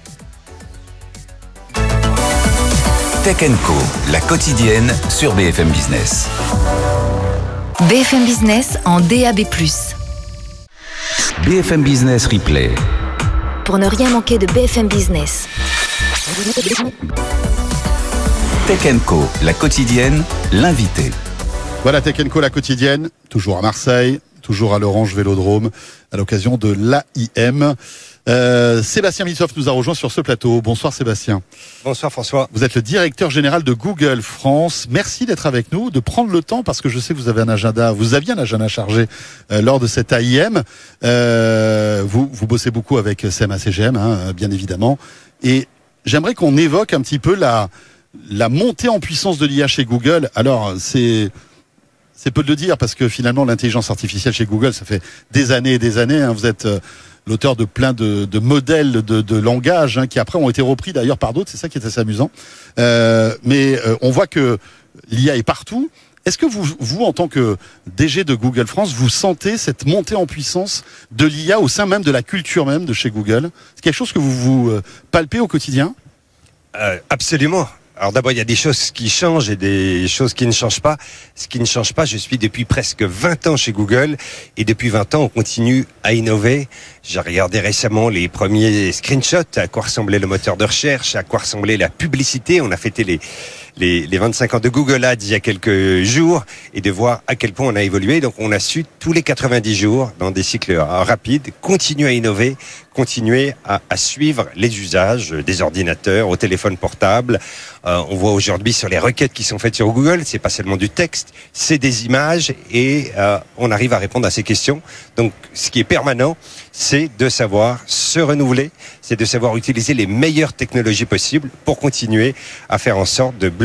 Tech and Co, la quotidienne sur B F M Business. B F M Business en D A B plus. B F M Business Replay. Pour ne rien manquer de B F M Business. Tech and Co, la quotidienne, l'invité. Voilà Tech and Co, la quotidienne, toujours à Marseille, toujours à l'Orange Vélodrome, à l'occasion de l'A I M. Euh, Sébastien Missoff nous a rejoint sur ce plateau. Bonsoir Sébastien. Bonsoir François. Vous êtes le directeur général de Google France. Merci d'être avec nous, de prendre le temps, parce que je sais que vous avez un agenda, vous aviez un agenda chargé euh, lors de cette A I M. Euh, vous, vous bossez beaucoup avec C M A C G M, hein, bien évidemment. Et j'aimerais qu'on évoque un petit peu la, la montée en puissance de l'I A chez Google. Alors, c'est, c'est peu de le dire parce que finalement, l'intelligence artificielle chez Google, ça fait des années et des années. Hein, vous êtes euh, l'auteur de plein de, de modèles de, de langage hein, qui après ont été repris d'ailleurs par d'autres. C'est ça qui est assez amusant. Euh, mais euh, on voit que l'I A est partout. Est-ce que vous, vous, en tant que D G de Google France, vous sentez cette montée en puissance de l'I A au sein même de la culture même de chez Google? C'est quelque chose que vous vous euh, palpez au quotidien? euh, Absolument. Alors d'abord, il y a des choses qui changent et des choses qui ne changent pas. Ce qui ne change pas, je suis depuis presque vingt ans chez Google et depuis vingt ans, on continue à innover. J'ai regardé récemment les premiers screenshots, à quoi ressemblait le moteur de recherche, à quoi ressemblait la publicité. On a fêté les, les, les vingt-cinq ans de Google Ads il y a quelques jours et de voir à quel point on a évolué. Donc on a su tous les quatre-vingt-dix jours, dans des cycles rapides, continuer à innover, continuer à, à suivre les usages des ordinateurs, au téléphone portable. Euh, on voit aujourd'hui sur les requêtes qui sont faites sur Google, c'est pas seulement du texte, c'est des images et euh, on arrive à répondre à ces questions. Donc ce qui est permanent, c'est de savoir se renouveler, c'est de savoir utiliser les meilleures technologies possibles pour continuer à faire en sorte de bloquer